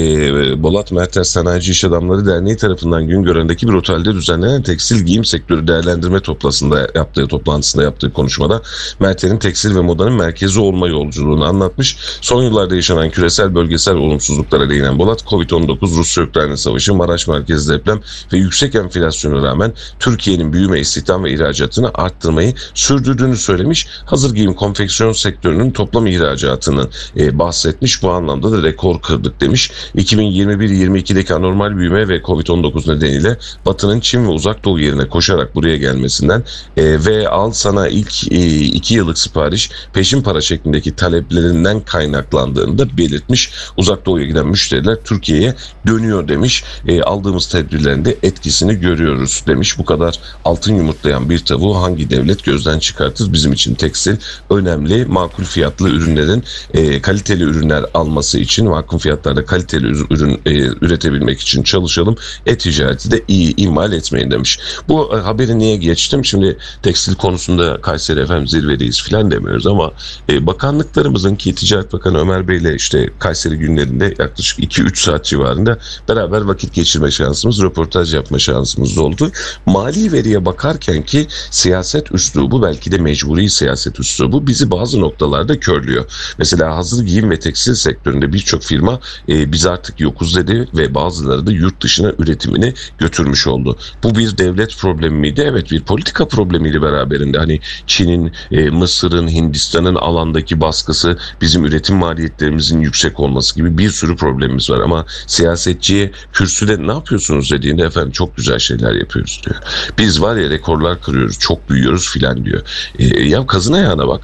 Ee, Bolat Mertens Sanayici İş Adamları Derneği tarafından Güngören'deki bir otelde düzenlenen tekstil giyim sektörü değerlendirme toplantısında yaptığı toplantısında yaptığı konuşmada Merten'in tekstil ve modanın merkezi olma yolculuğunu anlatmış. Son yıllarda yaşanan küresel bölgesel olumsuzluklara değinen Bolat, kovid on dokuz, Rusya-Ukrayna savaşı, Maraş merkezli deprem ve yüksek enflasyona rağmen Türkiye'nin büyüme, istihdam ve ihracatını arttırmayı sürdürdüğünü söylemiş. Hazır giyim konfeksiyon sektörünün toplam ihracatını e, bahsetmiş. Bu anlamda da rekor kırdık demiş. iki bin yirmi bir yirmi ikideki anormal büyüme ve kovid on dokuz nedeniyle Batı'nın Çin ve Uzak Doğu yerine koşarak buraya gelmesinden e, ve al sana ilk e, iki yıllık sipariş peşin para şeklindeki taleplerinden kaynaklandığını da belirtmiş. Uzak Doğu'ya giden müşteriler Türkiye'ye dönüyor demiş. E, aldığımız tedbirlerin de etkisini görüyoruz demiş. Bu kadar altın yumurtlayan bir tavuğu hangi devlet gözden çıkartır? Bizim için tekstil önemli, makul fiyatlı ürünlerin e, kaliteli ürünler alması için, makul fiyatlarda kaliteli ürün e, üretebilmek için çalışalım. E-ticareti de iyi ihmal etmeyin demiş. Bu e, haberi niye geçtim? Şimdi tekstil konusunda Kayseri efendim zirvedeyiz filan demiyoruz ama e, bakanlıklarımızın, ki Ticaret Bakanı Ömer Bey ile işte Kayseri günlerinde yaklaşık iki üç saat civarında beraber vakit geçirme şansımız, röportaj yapma şansımız oldu. Mali veriye bakarken ki siyaset üslubu, belki de mecburi siyaset üslubu bizi bazı noktalarda körlüyor. Mesela hazır giyim ve tekstil sektöründe birçok firma e, biz artık yokuz dedi ve bazıları da yurt dışına üretimini götürmüş oldu. Bu bir devlet problemi miydi? Evet, bir politika problemiyle beraberinde. Hani Çin'in, e, Mısır'ın, Hindistan'ın alandaki baskısı, bizim üretim maliyetlerimizin yüksek olması gibi bir sürü problemimiz var ama siyasetçiye kürsüde ne yapıyorsunuz dediğinde efendim çok güzel şeyler yapıyoruz diyor. Biz var ya rekorlar kırıyoruz, çok büyüyoruz filan diyor. E, ya kazın ayağına bak.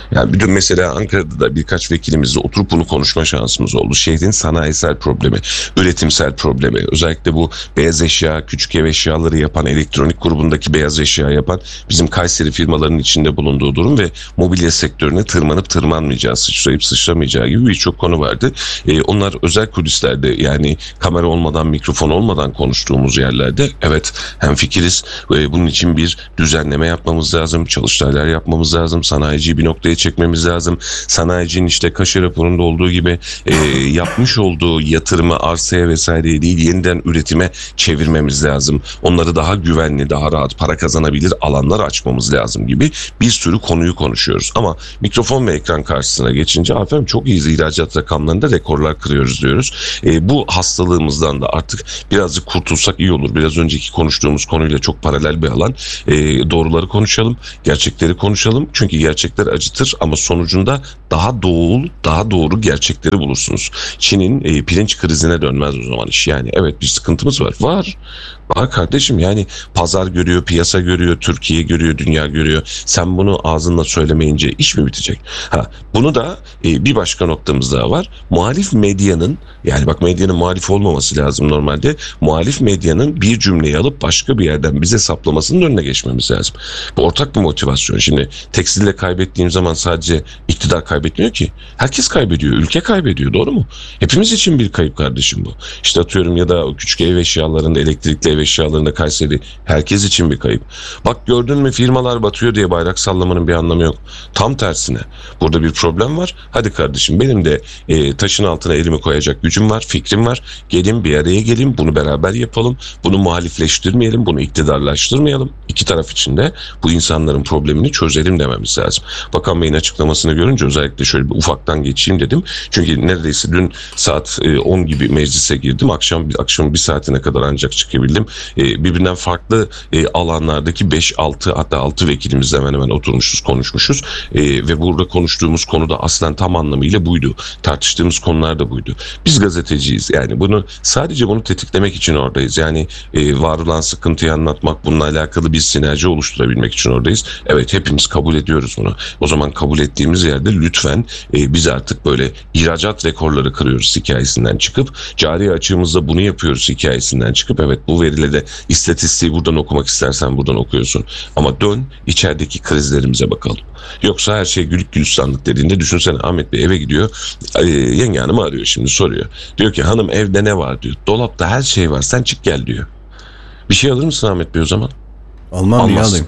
Yani bir de mesela Ankara'da da birkaç vekilimizle oturup bunu konuşma şansımız oldu. Şehrin sanayisel problemi, üretimsel problemi, özellikle bu beyaz eşya, küçük ev eşyaları yapan, elektronik grubundaki beyaz eşya yapan bizim Kayseri firmalarının içinde bulunduğu durum ve mobilya sektörüne tırmanıp tırmanmayacağı, sıçrayıp sıçramayacağı gibi birçok konu vardı. Ee, onlar özel kulislerde, yani kamera olmadan, mikrofon olmadan konuştuğumuz yerlerde evet hemfikiriz. Ee, bunun için bir düzenleme yapmamız lazım, çalıştaylar yapmamız lazım, sanayiciyi bir noktaya çekmemiz lazım. Sanayicinin işte Kaşe raporunda olduğu gibi e, yapmış olduğu yatırımı arsaya vesaireye değil, yeniden üretime çevirmemiz lazım. Onları daha güvenli, daha rahat para kazanabilir alanlar açmamız lazım gibi bir sürü konuyu konuşuyoruz. Ama mikrofon ve ekran karşısına geçince efendim çok iyiyiz, ihracat rakamlarında rekorlar kırıyoruz diyoruz. E, bu hastalığımızdan da artık birazcık kurtulsak iyi olur. Biraz önceki konuştuğumuz konuyla çok paralel bir alan. E, doğruları konuşalım, gerçekleri konuşalım. Çünkü gerçekler acıtır ama sonucunda daha doğru, daha doğru gerçekleri bulursunuz. Çin'in e, pirinç krizine dönmez o zaman iş. Yani evet bir sıkıntımız var. Var. Var kardeşim, yani pazar görüyor, piyasa görüyor, Türkiye görüyor, dünya görüyor. Sen bunu ağzınla söylemeyince iş mi bitecek? Ha, bunu da e, bir başka noktamız daha var. Muhalif medyanın, yani bak medyanın muhalif olmaması lazım normalde. Muhalif medyanın bir cümleyi alıp başka bir yerden bize saplamasının önüne geçmemiz lazım. Bu ortak bir motivasyon. Şimdi tekstille kaybettiğim zaman sadece iktidar kaybetmiyor ki. Herkes kaybediyor, ülke kaybediyor, doğru mu? Hepimiz için bir kayıp kardeşim bu. İşte atıyorum ya da küçük ev eşyalarında, elektrikli ev eşyalarında Kayseri herkes için bir kayıp. Bak gördün mü firmalar batıyor diye bayrak sallamanın bir anlamı yok. Tam tersine. Burada bir problem var. Hadi kardeşim benim de e, taşın altına elimi koyacak gücüm var, fikrim var. Gelin bir araya gelin, bunu beraber yapalım. Bunu muhalifleştirmeyelim, bunu iktidarlaştırmayalım. İki taraf için de bu insanların problemini çözelim dememiz lazım. Bakan Bey'in açıklamasını görünce özellikle şöyle bir ufaktan geçeyim dedim. Çünkü neredeyse dün saat e, on gibi meclise girdim. Akşam akşam bir saatine kadar ancak çıkabildim. E, birbirinden farklı e, alanlardaki beş altı hatta altı vekilimizle hemen hemen oturmuşuz, konuşmuşuz. E, ve burada konuştuğumuz konu da aslen tam anlamıyla buydu. Tartıştığımız konular da buydu. Biz gazeteciyiz. Yani bunu sadece bunu tetiklemek için oradayız. Yani e, var olan sıkıntıyı anlatmak, bununla alakalı bir sinerji oluşturabilmek için oradayız. Evet hepimiz kabul ediyoruz bunu. O zaman kabul ettiğimiz yerde lütfen e, biz artık böyle ihracat rekorları kırıyoruz hikayesinden çıkıp, cari açığımızda bunu yapıyoruz hikayesinden çıkıp, evet bu veriyle de istatistiği buradan okumak istersen buradan okuyorsun. Ama dön içerideki krizlerimize bakalım. Yoksa her şey gülük gülistanlık dediğinde düşünsene, Ahmet Bey eve gidiyor, e, yenge hanımı arıyor şimdi, soruyor. Diyor ki hanım evde ne var diyor. Dolapta her şey var, sen çık gel diyor. Bir şey alır mısın Ahmet Bey o zaman? Almam, niye alayım?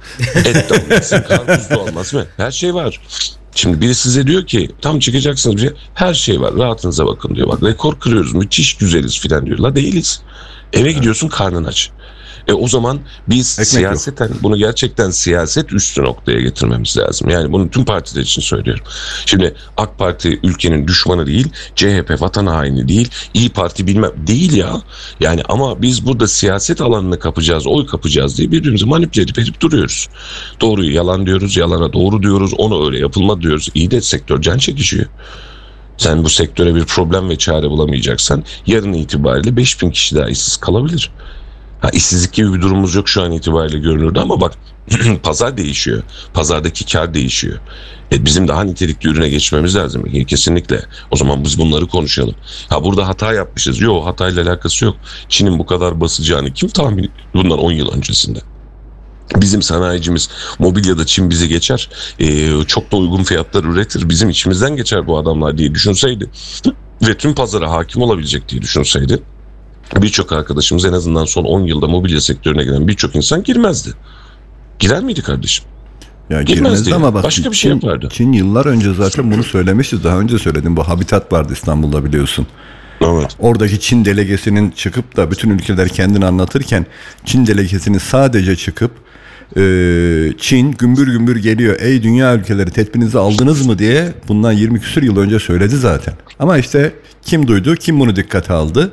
Et de almazsın, karpuz da olmaz mı? Her şey var. Şimdi biri size diyor ki tam çıkacaksınız bir şey, her şey var, rahatınıza bakın diyor. Bak rekor kırıyoruz, müthiş güzeliz filan diyor. La değiliz. Eve gidiyorsun karnın aç. E o zaman biz Ekmek siyaseten yok. Bunu gerçekten siyaset üstü noktaya getirmemiz lazım. Yani bunu tüm partiler için söylüyorum. Şimdi AK Parti ülkenin düşmanı değil, C H P vatan haini değil, İYİ Parti bilmem değil ya. Yani ama biz burada siyaset alanını kapacağız, oy kapacağız diye birbirimizi manipüle edip edip duruyoruz. Doğruyu yalan diyoruz, yalana doğru diyoruz, onu öyle yapılma diyoruz. İyi de sektör can çekişiyor. Sen bu sektöre bir problem ve çare bulamayacaksan yarın itibariyle beş bin kişi daha işsiz kalabilir. Ha, işsizlik gibi bir durumumuz yok şu an itibariyle görünürdü ama bak pazar değişiyor. Pazardaki kar değişiyor. E, bizim daha nitelikli ürüne geçmemiz lazım. E, kesinlikle. O zaman biz bunları konuşalım. Ha burada hata yapmışız. Yok, hatayla alakası yok. Çin'in bu kadar basacağını kim tahmin etti bundan on yıl öncesinde? Bizim sanayicimiz mobilyada Çin bizi geçer. E, çok da uygun fiyatlar üretir. Bizim içimizden geçer bu adamlar diye düşünseydi ve tüm pazara hakim olabilecek diye düşünseydi, birçok arkadaşımız en azından son on yılda mobilya sektörüne giren birçok insan girmezdi. Girer miydi kardeşim? Ya girmezdi ama bak, başka bir şey Çin, yapardı. Çin yıllar önce zaten bunu söylemişti. Daha önce söyledim. Bu Habitat vardı İstanbul'da, biliyorsun. Evet. Oradaki Çin delegesinin çıkıp da bütün ülkeler kendini anlatırken Çin delegesinin sadece çıkıp e, Çin gümbür gümbür geliyor, ey dünya ülkeleri tedbirinizi aldınız mı diye bundan yirmi küsur yıl önce söyledi zaten. Ama işte kim duydu, kim bunu dikkate aldı?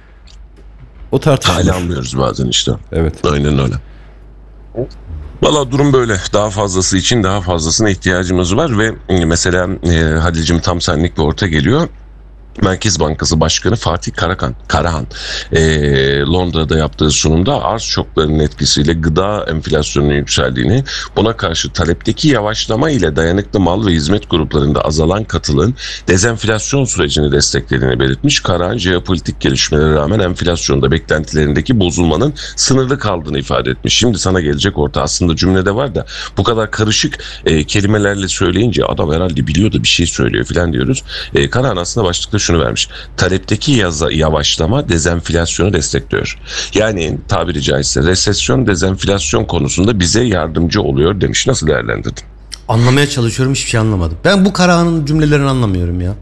O tartışılır. Hala anlıyoruz bazen işte. Evet. Aynen öyle. Valla durum böyle. Daha fazlası için daha fazlasına ihtiyacımız var ve mesela e, Halil'cim tam senlik bir orta geliyor. Merkez Bankası Başkanı Fatih Karahan, Karahan e, Londra'da yaptığı sunumda arz şoklarının etkisiyle gıda enflasyonunun yükseldiğini, buna karşı talepteki yavaşlama ile dayanıklı mal ve hizmet gruplarında azalan katılın dezenflasyon sürecini desteklediğini belirtmiş. Karahan, jeopolitik gelişmelere rağmen enflasyonda beklentilerindeki bozulmanın sınırlı kaldığını ifade etmiş. Şimdi sana gelecek orta, aslında cümlede var da bu kadar karışık e, kelimelerle söyleyince adam herhalde biliyor da bir şey söylüyor falan diyoruz. E, Karahan aslında başlıkta şunu vermiş. Talepteki yaza, yavaşlama dezenflasyonu destekliyor. Yani tabiri caizse resesyon dezenflasyon konusunda bize yardımcı oluyor demiş. Nasıl değerlendirdin? Anlamaya çalışıyorum, hiçbir şey anlamadım. Ben bu Karahan'ın cümlelerini anlamıyorum ya.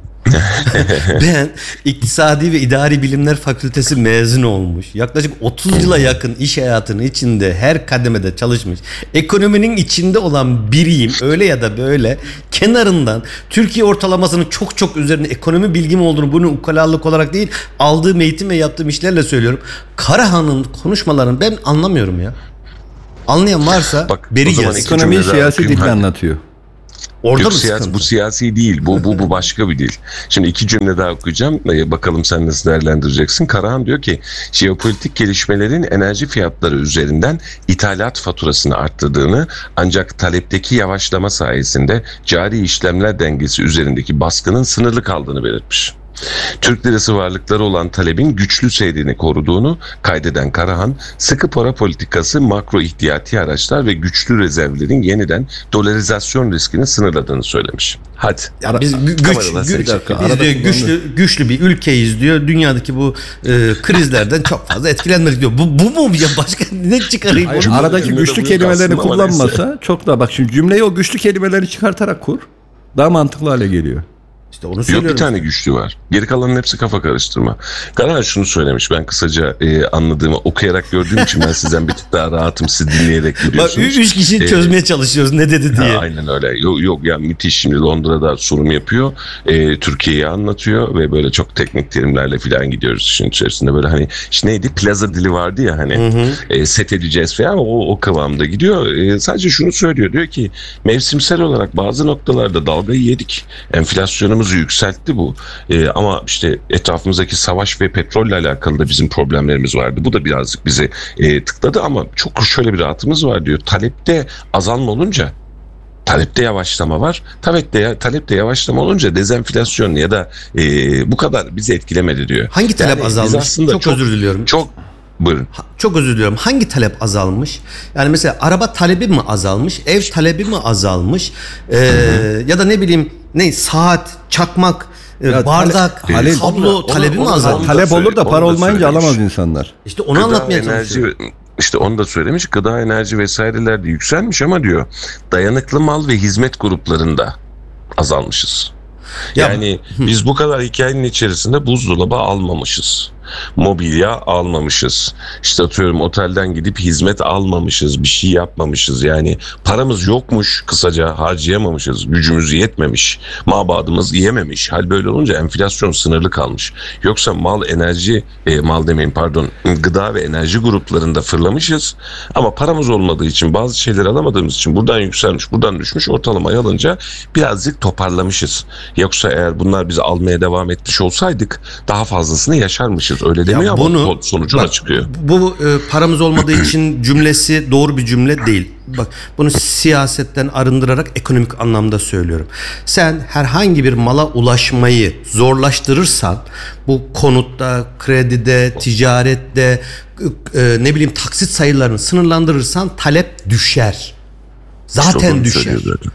Ben İktisadi ve İdari Bilimler Fakültesi mezunu olmuş, yaklaşık otuz yıla yakın iş hayatının içinde her kademede çalışmış, ekonominin içinde olan biriyim, öyle ya da böyle kenarından Türkiye ortalamasının çok çok üzerinde ekonomi bilgim olduğunu, bunu ukalalık olarak değil, aldığım eğitim ve yaptığım işlerle söylüyorum. Karahan'ın konuşmalarını ben anlamıyorum ya. Anlayan varsa Bak, beri zaman gelsin. Ekonomiyi cümle daha siyasi okuyayım, dille hadi. anlatıyor. Orada Yok, mı siyasi, sıkıntı? bu siyasi değil. Bu bu bu başka bir dil. Şimdi iki cümle daha okuyacağım. Ee, Bakalım sen nasıl değerlendireceksin. Karahan diyor ki jeopolitik gelişmelerin enerji fiyatları üzerinden ithalat faturasını arttırdığını, ancak talepteki yavaşlama sayesinde cari işlemler dengesi üzerindeki baskının sınırlı kaldığını belirtmiş. Türk lirası varlıkları olan talebin güçlü seyrini koruduğunu kaydeden Karahan, sıkı para politikası, makro ihtiyati araçlar ve güçlü rezervlerin yeniden dolarizasyon riskini sınırladığını söylemiş. Hadi. Ya biz gü- güç, Kameralar güç, seni biz çekiyor. diyor Arada güçlü güçlü bir ülkeyiz diyor. Dünyadaki bu e, krizlerden çok fazla etkilenmedik diyor. Bu bu mu ya, başka ne çıkarayım? Hayır, onu? aradaki cümlede güçlü bu kelimelerini aslında ama kullanmasa çok da, bak şimdi cümleyi o güçlü kelimeleri çıkartarak kur. Daha mantıklı hale geliyor. İşte onu Yok, söylüyorum. bir tane güçlü var. Geri kalanın hepsi kafa karıştırma. Karahan şunu söylemiş. Ben kısaca e, anladığımı okuyarak gördüğüm için ben sizden bir tık daha rahatım. Siz dinleyerek Bak biliyorsunuz. üç kişi Ee, çözmeye çalışıyoruz ne dedi diye. Ha, aynen öyle. Yok yok yani müthiş. Şimdi Londra'da sunum yapıyor. E, Türkiye'yi anlatıyor ve böyle çok teknik terimlerle falan gidiyoruz işin içerisinde. Böyle hani işte neydi? Plaza dili vardı ya hani. E, set edeceğiz falan, o, o kıvamda gidiyor. E, sadece şunu söylüyor. Diyor ki mevsimsel olarak bazı noktalarda dalgayı yedik. Enflasyonumuzu yükseltti bu. E, ama işte etrafımızdaki savaş ve petrolle alakalı da bizim problemlerimiz vardı. Bu da birazcık bizi e, tıkladı ama çok şöyle bir rahatımız var diyor. Talepte azalma olunca, talepte yavaşlama var. Talepte, talepte yavaşlama olunca dezenflasyon ya da e, bu kadar bizi etkilemedi diyor. Hangi talep Yani biz azalmış? aslında Çok, özür diliyorum. Çok buyurun. Ha- Çok özür diliyorum. Hangi talep azalmış? Yani mesela araba talebi mi azalmış? Ev talebi mi azalmış? Ee, ya da ne bileyim ne saat, çakmak, e, Ya bardak, tale- Halil- kablo Onu- talebi mi onu- azalmış? onu- Talep olur da onu para da olmayınca söylemiş. alamaz insanlar. İşte onu Gıda, anlatmaya enerji, çalışıyorum. işte onu da söylemiş. Gıda, enerji vesaireler de yükselmiş ama diyor dayanıklı mal ve hizmet gruplarında azalmışız. Ya- Yani biz bu kadar hikayenin içerisinde buzdolabı almamışız. Mobilya almamışız. İşte atıyorum otelden gidip hizmet almamışız. Bir şey yapmamışız. Yani paramız yokmuş, kısaca harcayamamışız. Gücümüz yetmemiş. Mabadımız yiyememiş. Hal böyle olunca enflasyon sınırlı kalmış. Yoksa mal, enerji, e, mal demeyin pardon, gıda ve enerji gruplarında fırlamışız. Ama paramız olmadığı için, bazı şeyleri alamadığımız için buradan yükselmiş, buradan düşmüş, ortalamayı alınca birazcık toparlamışız. Yoksa eğer bunlar bizi almaya devam etmiş olsaydık daha fazlasını yaşarmışız. Öyle demiyor ama bunu- sonucu da bak, çıkıyor. Bu e, paramız olmadığı için cümlesi doğru bir cümle değil. Bak bunu siyasetten arındırarak ekonomik anlamda söylüyorum. Sen herhangi bir mala ulaşmayı zorlaştırırsan, bu konutta, kredide, ticarette, e, ne bileyim taksit sayılarını sınırlandırırsan talep düşer. Zaten İşte onu düşer. söylüyor zaten.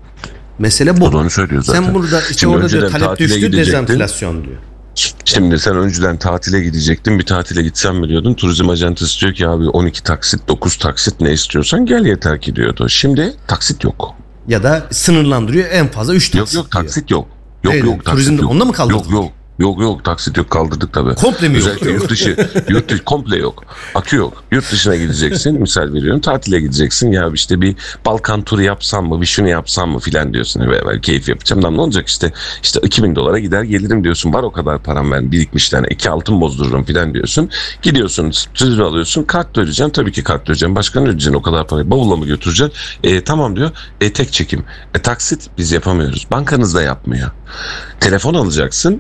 Mesele bu. O da onu söylüyor zaten. Sen burada işte Şimdi orada diyor önceden talep tatile düştü, gidecektin. dezenflasyon diyor. Şimdi sen önceden tatile gidecektin, bir tatile gitsen biliyordun. Turizm acentesi diyor ki abi on iki taksit, dokuz taksit, ne istiyorsan gel yeter ki diyordu. Şimdi taksit yok. Ya da sınırlandırıyor, en fazla üç Yok taksit yok diyor. taksit yok. Yok Öyle, yok taksit turizmde yok. onda mı kaldırdın? Yok yok. Yok yok taksit yok, kaldırdık tabii. Komple mi yok? Özellikle yurt dışı, yurt dışı komple yok. Akü yok. Yurt dışına gideceksin, misal veriyorum, tatile gideceksin, ya işte bir Balkan turu yapsam mı, bir şunu yapsam mı filan diyorsun. Evet, ben keyif yapacağım. Lan ne olacak işte, işte iki bin dolara gider gelirim diyorsun. Var o kadar param ben birikmiş, tane iki altın bozdururum filan diyorsun. Gidiyorsun, turizm alıyorsun, kart ödeyeceksin, tabii ki kart ödeyeceksin. Başka ne ödeyeceksin o kadar parayı, bavulla mı götüreceksin? E, tamam diyor. E, tek çekim. E, taksit biz yapamıyoruz. Bankanız da yapmıyor. Telefon alacaksın. E, taksit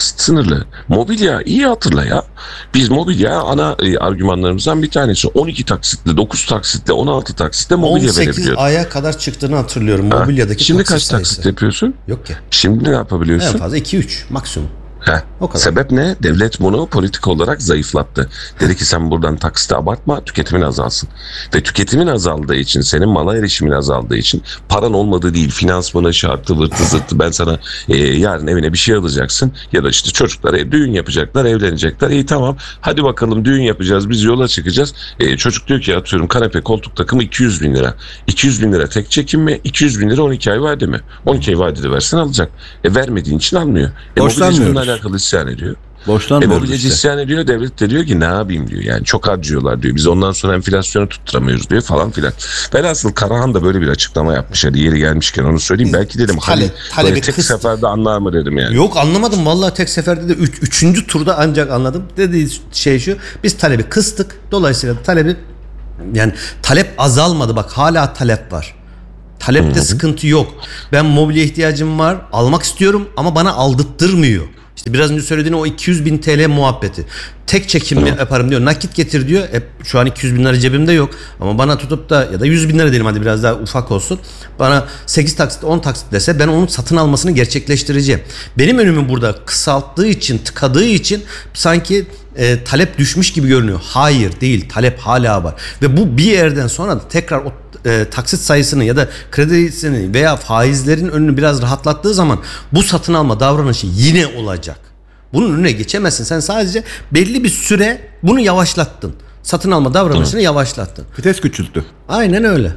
taksit sınırlı. Mobilya iyi hatırla ya. Biz mobilya ana e, argümanlarımızdan bir tanesi. on iki taksitle, dokuz taksitle, on altı taksitle mobilya on sekiz verebiliyorduk. aya kadar çıktığını hatırlıyorum Ha. mobilyadaki Şimdi taksit kaç sayısı. taksit yapıyorsun? Yok ki. Şimdi ne yapabiliyorsun? En fazla iki üç maksimum. Heh. O kadar. Sebep ne? Devlet bunu politik olarak zayıflattı. Dedi ki sen buradan taksiti abartma, tüketimin azalsın. Ve tüketimin azaldığı için, senin mala erişimin azaldığı için paran olmadığı değil, finansmanı, şartı, vırtı zırtı. Ben sana e, yarın evine bir şey alacaksın ya da işte çocuklara düğün yapacaklar, evlenecekler. İyi tamam, hadi bakalım düğün yapacağız, biz yola çıkacağız. E, çocuk diyor ki atıyorum kanepe koltuk takımı iki yüz bin lira. iki yüz bin lira tek çekim mi? iki yüz bin lira on iki ay vade mi? on iki ay vadede versen alacak. E vermediğin için almıyor. E, Borçlanmıyoruz. alakalı isyan ediyor. E Borçlanmıyoruz mobilyacı işte. isyan ediyor, devlet de diyor ki ne yapayım diyor. Yani çok harcıyorlar diyor. Biz ondan sonra enflasyonu tutturamıyoruz diyor falan filan. Velhasıl Karahan da böyle bir açıklama yapmış. Hadi yeri gelmişken onu söyleyeyim. Belki dedim Tale- Halil talebi böyle tek kıstı. seferde anlar mı dedim yani. Yok anlamadım vallahi tek seferde de üç, üçüncü turda ancak anladım. Dediği şey şu, biz talebi kıstık. Dolayısıyla talebi yani talep azalmadı, bak hala talep var. Talepte sıkıntı yok. Ben mobilya ihtiyacım var, almak istiyorum ama bana aldırtmıyor. İşte biraz önce söylediğin o iki yüz bin T L muhabbeti. Tek çekim mi yaparım diyor, nakit getir diyor. E, şu an iki yüz bin lira cebimde yok. Ama bana tutup da ya da yüz bin lira diyelim hadi biraz daha ufak olsun. Bana sekiz taksit on taksit dese ben onun satın almasını gerçekleştireceğim. Benim önümü burada kısalttığı için, tıkadığı için sanki e, talep düşmüş gibi görünüyor. Hayır değil, talep hala var. Ve bu bir yerden sonra da tekrar o e, taksit sayısını ya da kredisini veya faizlerin önünü biraz rahatlattığı zaman bu satın alma davranışı yine olacak. Bunun önüne geçemezsin. Sen sadece belli bir süre bunu yavaşlattın. Satın alma davranışını yavaşlattın. Vites küçülttü. Aynen öyle.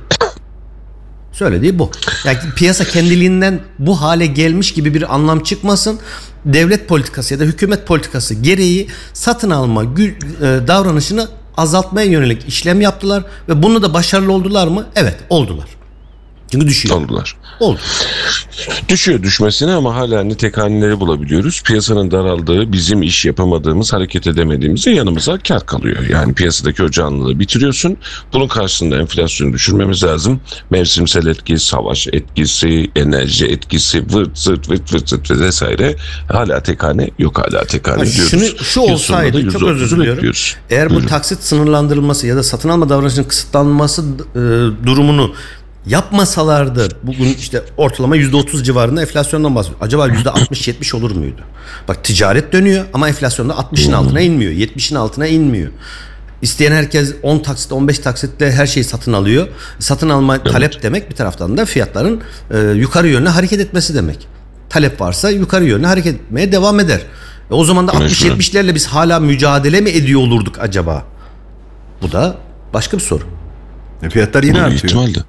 Söylediği bu. Yani piyasa kendiliğinden bu hale gelmiş gibi bir anlam çıkmasın. Devlet politikası ya da hükümet politikası gereği satın alma gü- e, davranışını azaltmaya yönelik işlem yaptılar ve bunu da başarılı oldular mı? Evet, oldular. Çünkü düşüyor. Oldular. Oldu. Düşüyor düşmesine ama hala nitek haneleri bulabiliyoruz. Piyasanın daraldığı, bizim iş yapamadığımız, hareket edemediğimizde yanımıza kar kalıyor. Yani piyasadaki o canlılığı bitiriyorsun. Bunun karşısında enflasyonu düşürmemiz lazım. Mevsimsel etki, savaş etkisi, enerji etkisi, vırt zırt vırt vırt zırt vesaire. Hala tek hane yok, hala tek hane Ha, diyoruz. şunu, şu Yıl olsaydı sonunda çok yüzde özür otuzu diliyorum. bekliyoruz. Eğer bu taksit sınırlandırılması ya da satın alma davranışının kısıtlanması e, durumunu yapmasalardı bugün işte ortalama yüzde otuz civarında enflasyondan bahsediyor. Acaba yüzde altmış yetmiş olur muydu? Bak ticaret dönüyor ama enflasyonda altmışın altına inmiyor. yetmişin altına inmiyor. İsteyen herkes on taksit on beş taksitle her şeyi satın alıyor. Satın alma Evet. talep demek bir taraftan da fiyatların e, yukarı yönlü hareket etmesi demek. Talep varsa yukarı yönlü hareket etmeye devam eder. E, o zaman da altmış yetmişlerle biz hala mücadele mi ediyor olurduk acaba? Bu da başka bir soru. E, fiyatlar yine Bu artıyor. ihtimalle.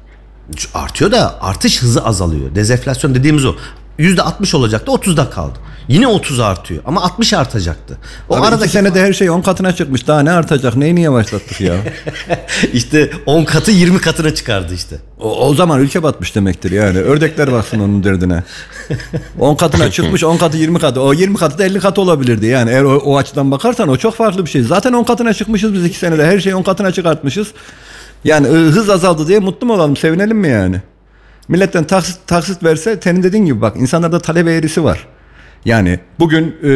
Artıyor da artış hızı azalıyor. Dezenflasyon dediğimiz o. yüzde altmış olacaktı, otuzda kaldı. Yine otuz artıyor ama altmış artacaktı. O Abi aradaki iki senede her şey on katına çıkmış. Daha ne artacak? Neyini yavaşlattık ya? işte on katı yirmi katına çıkardı işte. O, o zaman ülke batmış demektir yani. Ördekler baksın onun derdine. on katına çıkmış, on katı yirmi katı. O yirmi katı da elli katı olabilirdi yani. Eğer o, o açıdan bakarsan o çok farklı bir şey. Zaten on katına çıkmışız biz iki senede. Her şeyi on katına çıkartmışız. Yani e, hız azaldı diye mutlu mu olalım? Sevinelim mi yani? Milletten taksit, taksit verse senin dediğin gibi bak insanlarda talep eğrisi var. Yani bugün e,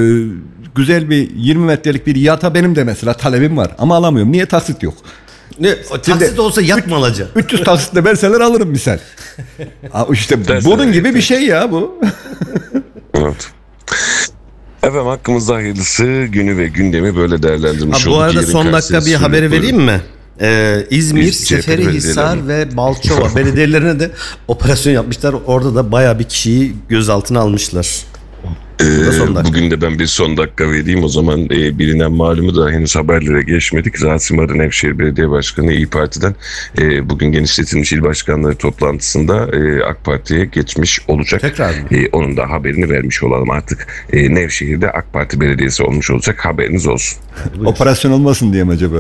güzel bir yirmi metrelik bir yata benim de mesela talebim var ama alamıyorum. Niye? Taksit yok. Ne, taksit olsa yat mı alacak? üç yüz taksitle verseler alırım misal. Aa, işte Dersen bunun gibi evet. bir şey ya bu. Evet. Efendim hakkımızda hayırlısı, günü ve gündemi böyle değerlendirmiş Ha, bu olduk. arada Yerin son dakika karşısında bir haberi buyurun. vereyim mi? Ee, İzmir, İz- C H P Seferihisar belediyeleri. ve Balçova belediyelerine de operasyon yapmışlar. Orada da bayağı bir kişiyi gözaltına almışlar. Ee, son dakika. bugün de ben bir son dakika vereyim. O zaman e, bilinen malumu da henüz haberlere geçmedik. Rasim Arı Nevşehir Belediye Başkanı İYİ Parti'den e, bugün genişletilmiş il başkanları toplantısında e, AK Parti'ye geçmiş olacak. Tekrar mı? E, onun da haberini vermiş olalım artık. E, Nevşehir'de AK Parti belediyesi olmuş olacak. Haberiniz olsun. Operasyon olmasın diye mi acaba?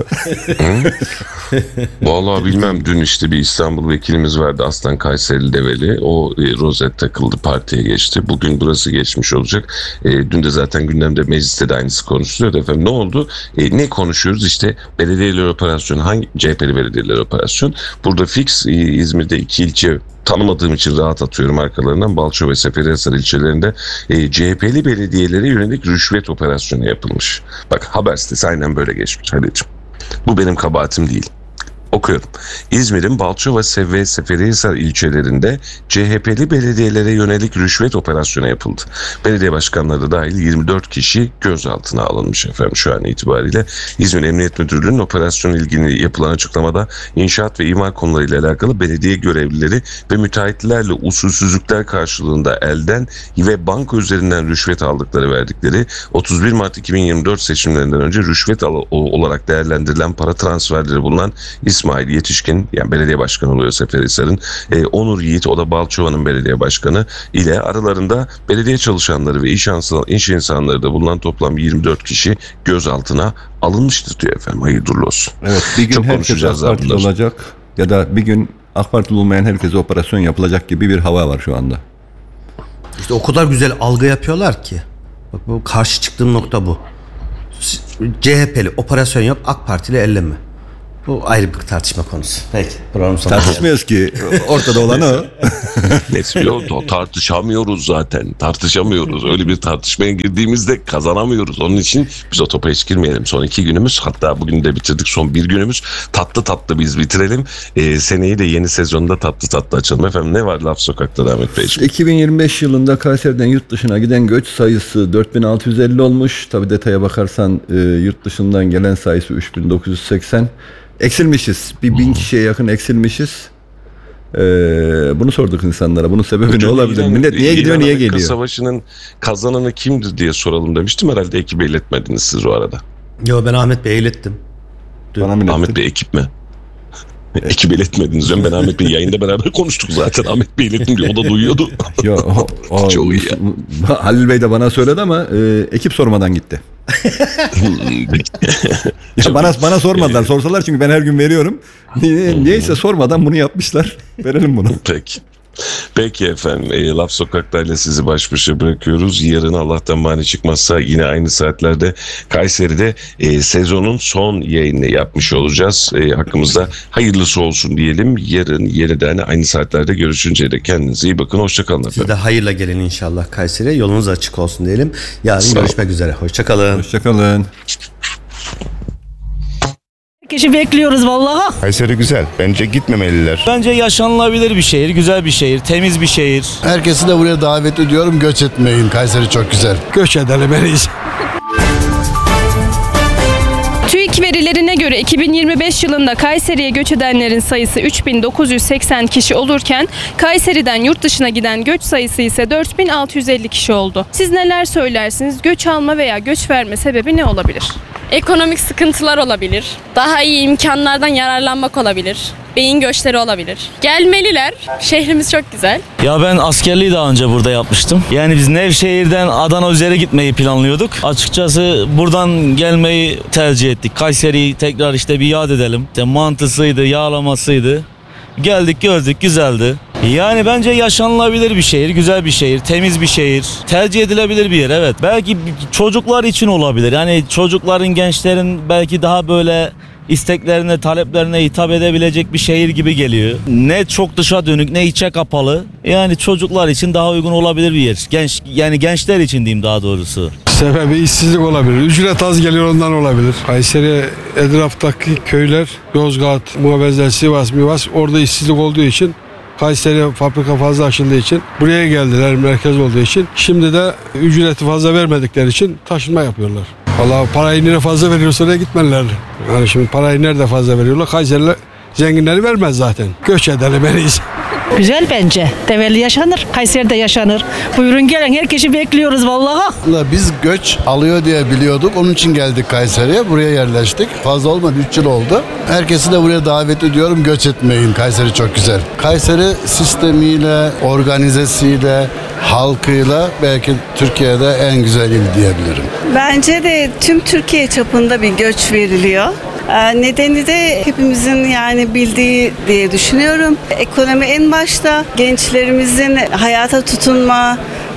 Vallahi bilmem, dün işte bir İstanbul vekilimiz vardı, Aslan Kayserili Develi. O e, rozet takıldı, partiye geçti. Bugün burası geçmiş olacak. E, dün de zaten gündemde mecliste de aynısı konuşuluyordu efendim. Ne oldu? E, ne konuşuyoruz? İşte belediyeler operasyonu, hangi C H P'li belediyeler operasyon? Burada fix e, İzmir'de iki ilçe tanımadığım için rahat atıyorum arkalarından. Balçova ve Seferihisar ilçelerinde e, C H P'li belediyelere yönelik rüşvet operasyonu yapılmış. Bak, haber sitesi aynen böyle geçmiş Halil'ciğim. Bu benim kabahatim değil. Okuyorum. İzmir'in Balçova ve Seferihisar ilçelerinde C H P'li belediyelere yönelik rüşvet operasyonu yapıldı. Belediye başkanları da dahil yirmi dört kişi gözaltına alınmış efendim şu an itibariyle. İzmir Emniyet Müdürlüğü'nün operasyonla ilgili yapılan açıklamada inşaat ve imar konularıyla alakalı belediye görevlileri ve müteahhitlerle usulsüzlükler karşılığında elden ve banka üzerinden rüşvet aldıkları verdikleri otuz bir Mart iki bin yirmi dört seçimlerinden önce rüşvet olarak değerlendirilen para transferleri bulunan İsmail Yetişkin, yani belediye başkanı oluyor Seferihisar'ın, e, Onur Yiğit, o da Balçova'nın belediye başkanı ile aralarında belediye çalışanları ve iş, ansa, iş insanları da bulunan toplam yirmi dört kişi gözaltına alınmıştır diyor efendim. Hayırlı olsun. Evet, bir gün Çok herkes AK Partili olacak ya da bir gün AK Partili olmayan herkese operasyon yapılacak gibi bir hava var şu anda. İşte o kadar güzel algı yapıyorlar ki. Bak, bu karşı çıktığım nokta bu. C H P'li operasyon yap, AK Partili elleme. Bu ayrı bir tartışma konusu. Peki. Tartışmıyoruz ki. Ortada olan o. Yok, tartışamıyoruz zaten. Tartışamıyoruz. Öyle bir tartışmaya girdiğimizde kazanamıyoruz. Onun için biz o topa hiç girmeyelim. Son iki günümüz, hatta bugün de bitirdik. Son bir günümüz. Tatlı tatlı biz bitirelim. Ee, seneyi de yeni sezonda tatlı tatlı açalım. Efendim, ne var Laf Sokak'ta Ahmet Beyciğim? iki bin yirmi beş yılında Kayseri'den yurt dışına giden göç sayısı dört bin altı yüz elli olmuş. Tabii detaya bakarsan e, yurt dışından gelen sayısı üç bin dokuz yüz seksen. Eksilmişiz. Bir bin kişiye yakın eksilmişiz. Ee, bunu sorduk insanlara. Bunun sebebi Hocam, ne olabilir? İran, Millet niye gidiyor, niye geliyor? Savaşı'nın kazananı kimdir diye soralım demiştim. Herhalde ekibe iletmediniz siz o arada. Yo, ben Ahmet Bey'e ilettim. Bana Ahmet Bey ekip mi? Ekibe iletmediniz. Ben Ahmet Bey yayında beraber konuştuk zaten. Ahmet Bey ilettim diyor. O da duyuyordu. Yo, o, o, Çok iyi ya. Halil Bey de bana söyledi ama e, ekip sormadan gitti. ya bana bana sormadılar. Sorsalar, çünkü ben her gün veriyorum. Niye, niyeyse sormadan bunu yapmışlar. Verelim bunu. Peki. Peki efendim, e, Laf Sokak'tayla sizi baş başa bırakıyoruz. Yarın Allah'tan mani çıkmazsa yine aynı saatlerde Kayseri'de e, sezonun son yayını yapmış olacağız. E, hakkımızda hayırlısı olsun diyelim. Yarın yeniden aynı saatlerde görüşünceye de kendinize iyi bakın. Hoşçakalın efendim. Siz de hayırla gelin inşallah Kayseri'ye. Yolunuz açık olsun diyelim. Yarın Sağ görüşmek ol. üzere. Hoşçakalın. Hoşçakalın. Kişi bekliyoruz vallahi. Kayseri güzel. Bence gitmemeliler. Bence yaşanılabilir bir şehir, güzel bir şehir, temiz bir şehir. Herkesi de buraya davet ediyorum. Göç etmeyin. Kayseri çok güzel. Göç edilmeliyiz. TÜİK verilerine göre iki bin yirmi beş yılında Kayseri'ye göç edenlerin sayısı üç bin dokuz yüz seksen kişi olurken Kayseri'den yurt dışına giden göç sayısı ise dört bin altı yüz elli kişi oldu. Siz neler söylersiniz? Göç alma veya göç verme sebebi ne olabilir? Ekonomik sıkıntılar olabilir. Daha iyi imkanlardan yararlanmak olabilir. Beyin göçleri olabilir. Gelmeliler. Şehrimiz çok güzel. Ya ben askerliği daha önce burada yapmıştım. Yani biz Nevşehir'den Adana üzere gitmeyi planlıyorduk. Açıkçası buradan gelmeyi tercih ettik. Kayseri'yi tekrar işte bir yad edelim. İşte mantısıydı, yağlamasıydı. Geldik, gördük, güzeldi. Yani bence yaşanılabilir bir şehir, güzel bir şehir, temiz bir şehir, tercih edilebilir bir yer, evet. Belki çocuklar için olabilir. Yani çocukların, gençlerin belki daha böyle isteklerine, taleplerine hitap edebilecek bir şehir gibi geliyor. Ne çok dışa dönük, ne içe kapalı. Yani çocuklar için daha uygun olabilir bir yer. Genç, yani gençler için diyeyim daha doğrusu. Sebebi işsizlik olabilir. Ücret az geliyor, ondan olabilir. Kayseri etraftaki köyler, Yozgat, Muhabbezler, Sivas, Mivas, orada işsizlik olduğu için, Kayseri fabrika fazla açıldığı için buraya geldiler, merkez olduğu için. Şimdi de ücreti fazla vermedikleri için taşınma yapıyorlar. Vallahi parayı nereye fazla veriyorsa oraya gitmeliler. Yani şimdi parayı nerede fazla veriyorlar? Kayseri'ler zenginleri vermez zaten. Göç edilmeliyiz. Güzel bence. Tevelli yaşanır. Kayseri'de yaşanır. Buyurun gelin. Herkesi bekliyoruz vallahi. Biz göç alıyor diye biliyorduk. Onun için geldik Kayseri'ye. Buraya yerleştik. Fazla olmadı. üç yıl oldu. Herkesi de buraya davet ediyorum. Göç etmeyin. Kayseri çok güzel. Kayseri sistemiyle, organizesiyle, halkıyla belki Türkiye'de en güzel il diyebilirim. Bence de tüm Türkiye çapında bir göç veriliyor. Nedeni de hepimizin yani bildiği diye düşünüyorum. Ekonomi en başta, gençlerimizin hayata tutunma,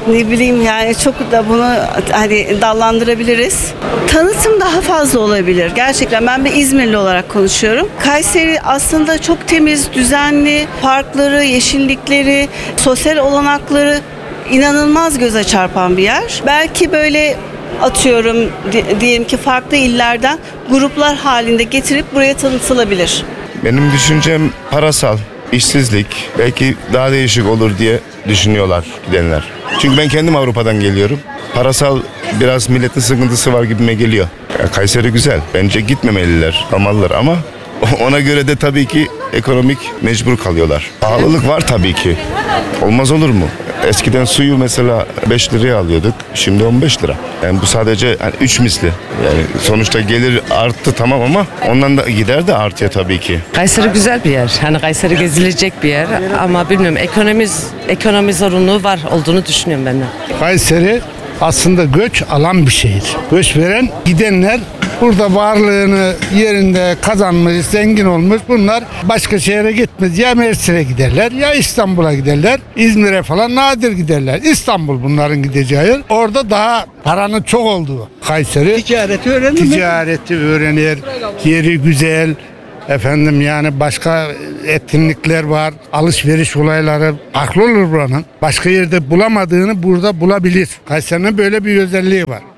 ne bileyim yani çok da bunu hani dallandırabiliriz. Tanıtım daha fazla olabilir. Gerçekten ben bir İzmirli olarak konuşuyorum. Kayseri aslında çok temiz, düzenli, parkları, yeşillikleri, sosyal olanakları inanılmaz göze çarpan bir yer. Belki böyle atıyorum diyelim ki farklı illerden gruplar halinde getirip buraya tanıtılabilir. Benim düşüncem parasal, işsizlik belki daha değişik olur diye düşünüyorlar gidenler. Çünkü ben kendim Avrupa'dan geliyorum. Parasal biraz milletin sıkıntısı var gibime geliyor. Ya Kayseri güzel. Bence gitmemeliler, kalmalılar ama ona göre de tabii ki ekonomik mecbur kalıyorlar. Pahalılık var tabii ki. Olmaz olur mu? Eskiden suyu mesela beş liraya alıyorduk. Şimdi on beş lira. Yani bu sadece hani üç misli. Yani sonuçta gelir arttı tamam ama ondan da gider de artıyor tabii ki. Kayseri güzel bir yer. Hani Kayseri gezilecek bir yer ama bilmiyorum ekonomi ekonomi zorunluluğu var olduğunu düşünüyorum ben de. Kayseri aslında göç alan bir şehir. Göç veren gidenler burada varlığını yerinde kazanmış, zengin olmuş. Bunlar başka şehre gitmez. Ya Mersin'e giderler ya İstanbul'a giderler. İzmir'e falan nadir giderler. İstanbul bunların gideceği yer. Orada daha paranın çok olduğu Kayseri. Ticareti öğrenir. Ticareti öğrenir. Yeri güzel. Efendim yani başka etkinlikler var. Alışveriş olayları farklı olur buranın. Başka yerde bulamadığını burada bulabilir. Kayseri'nin böyle bir özelliği var.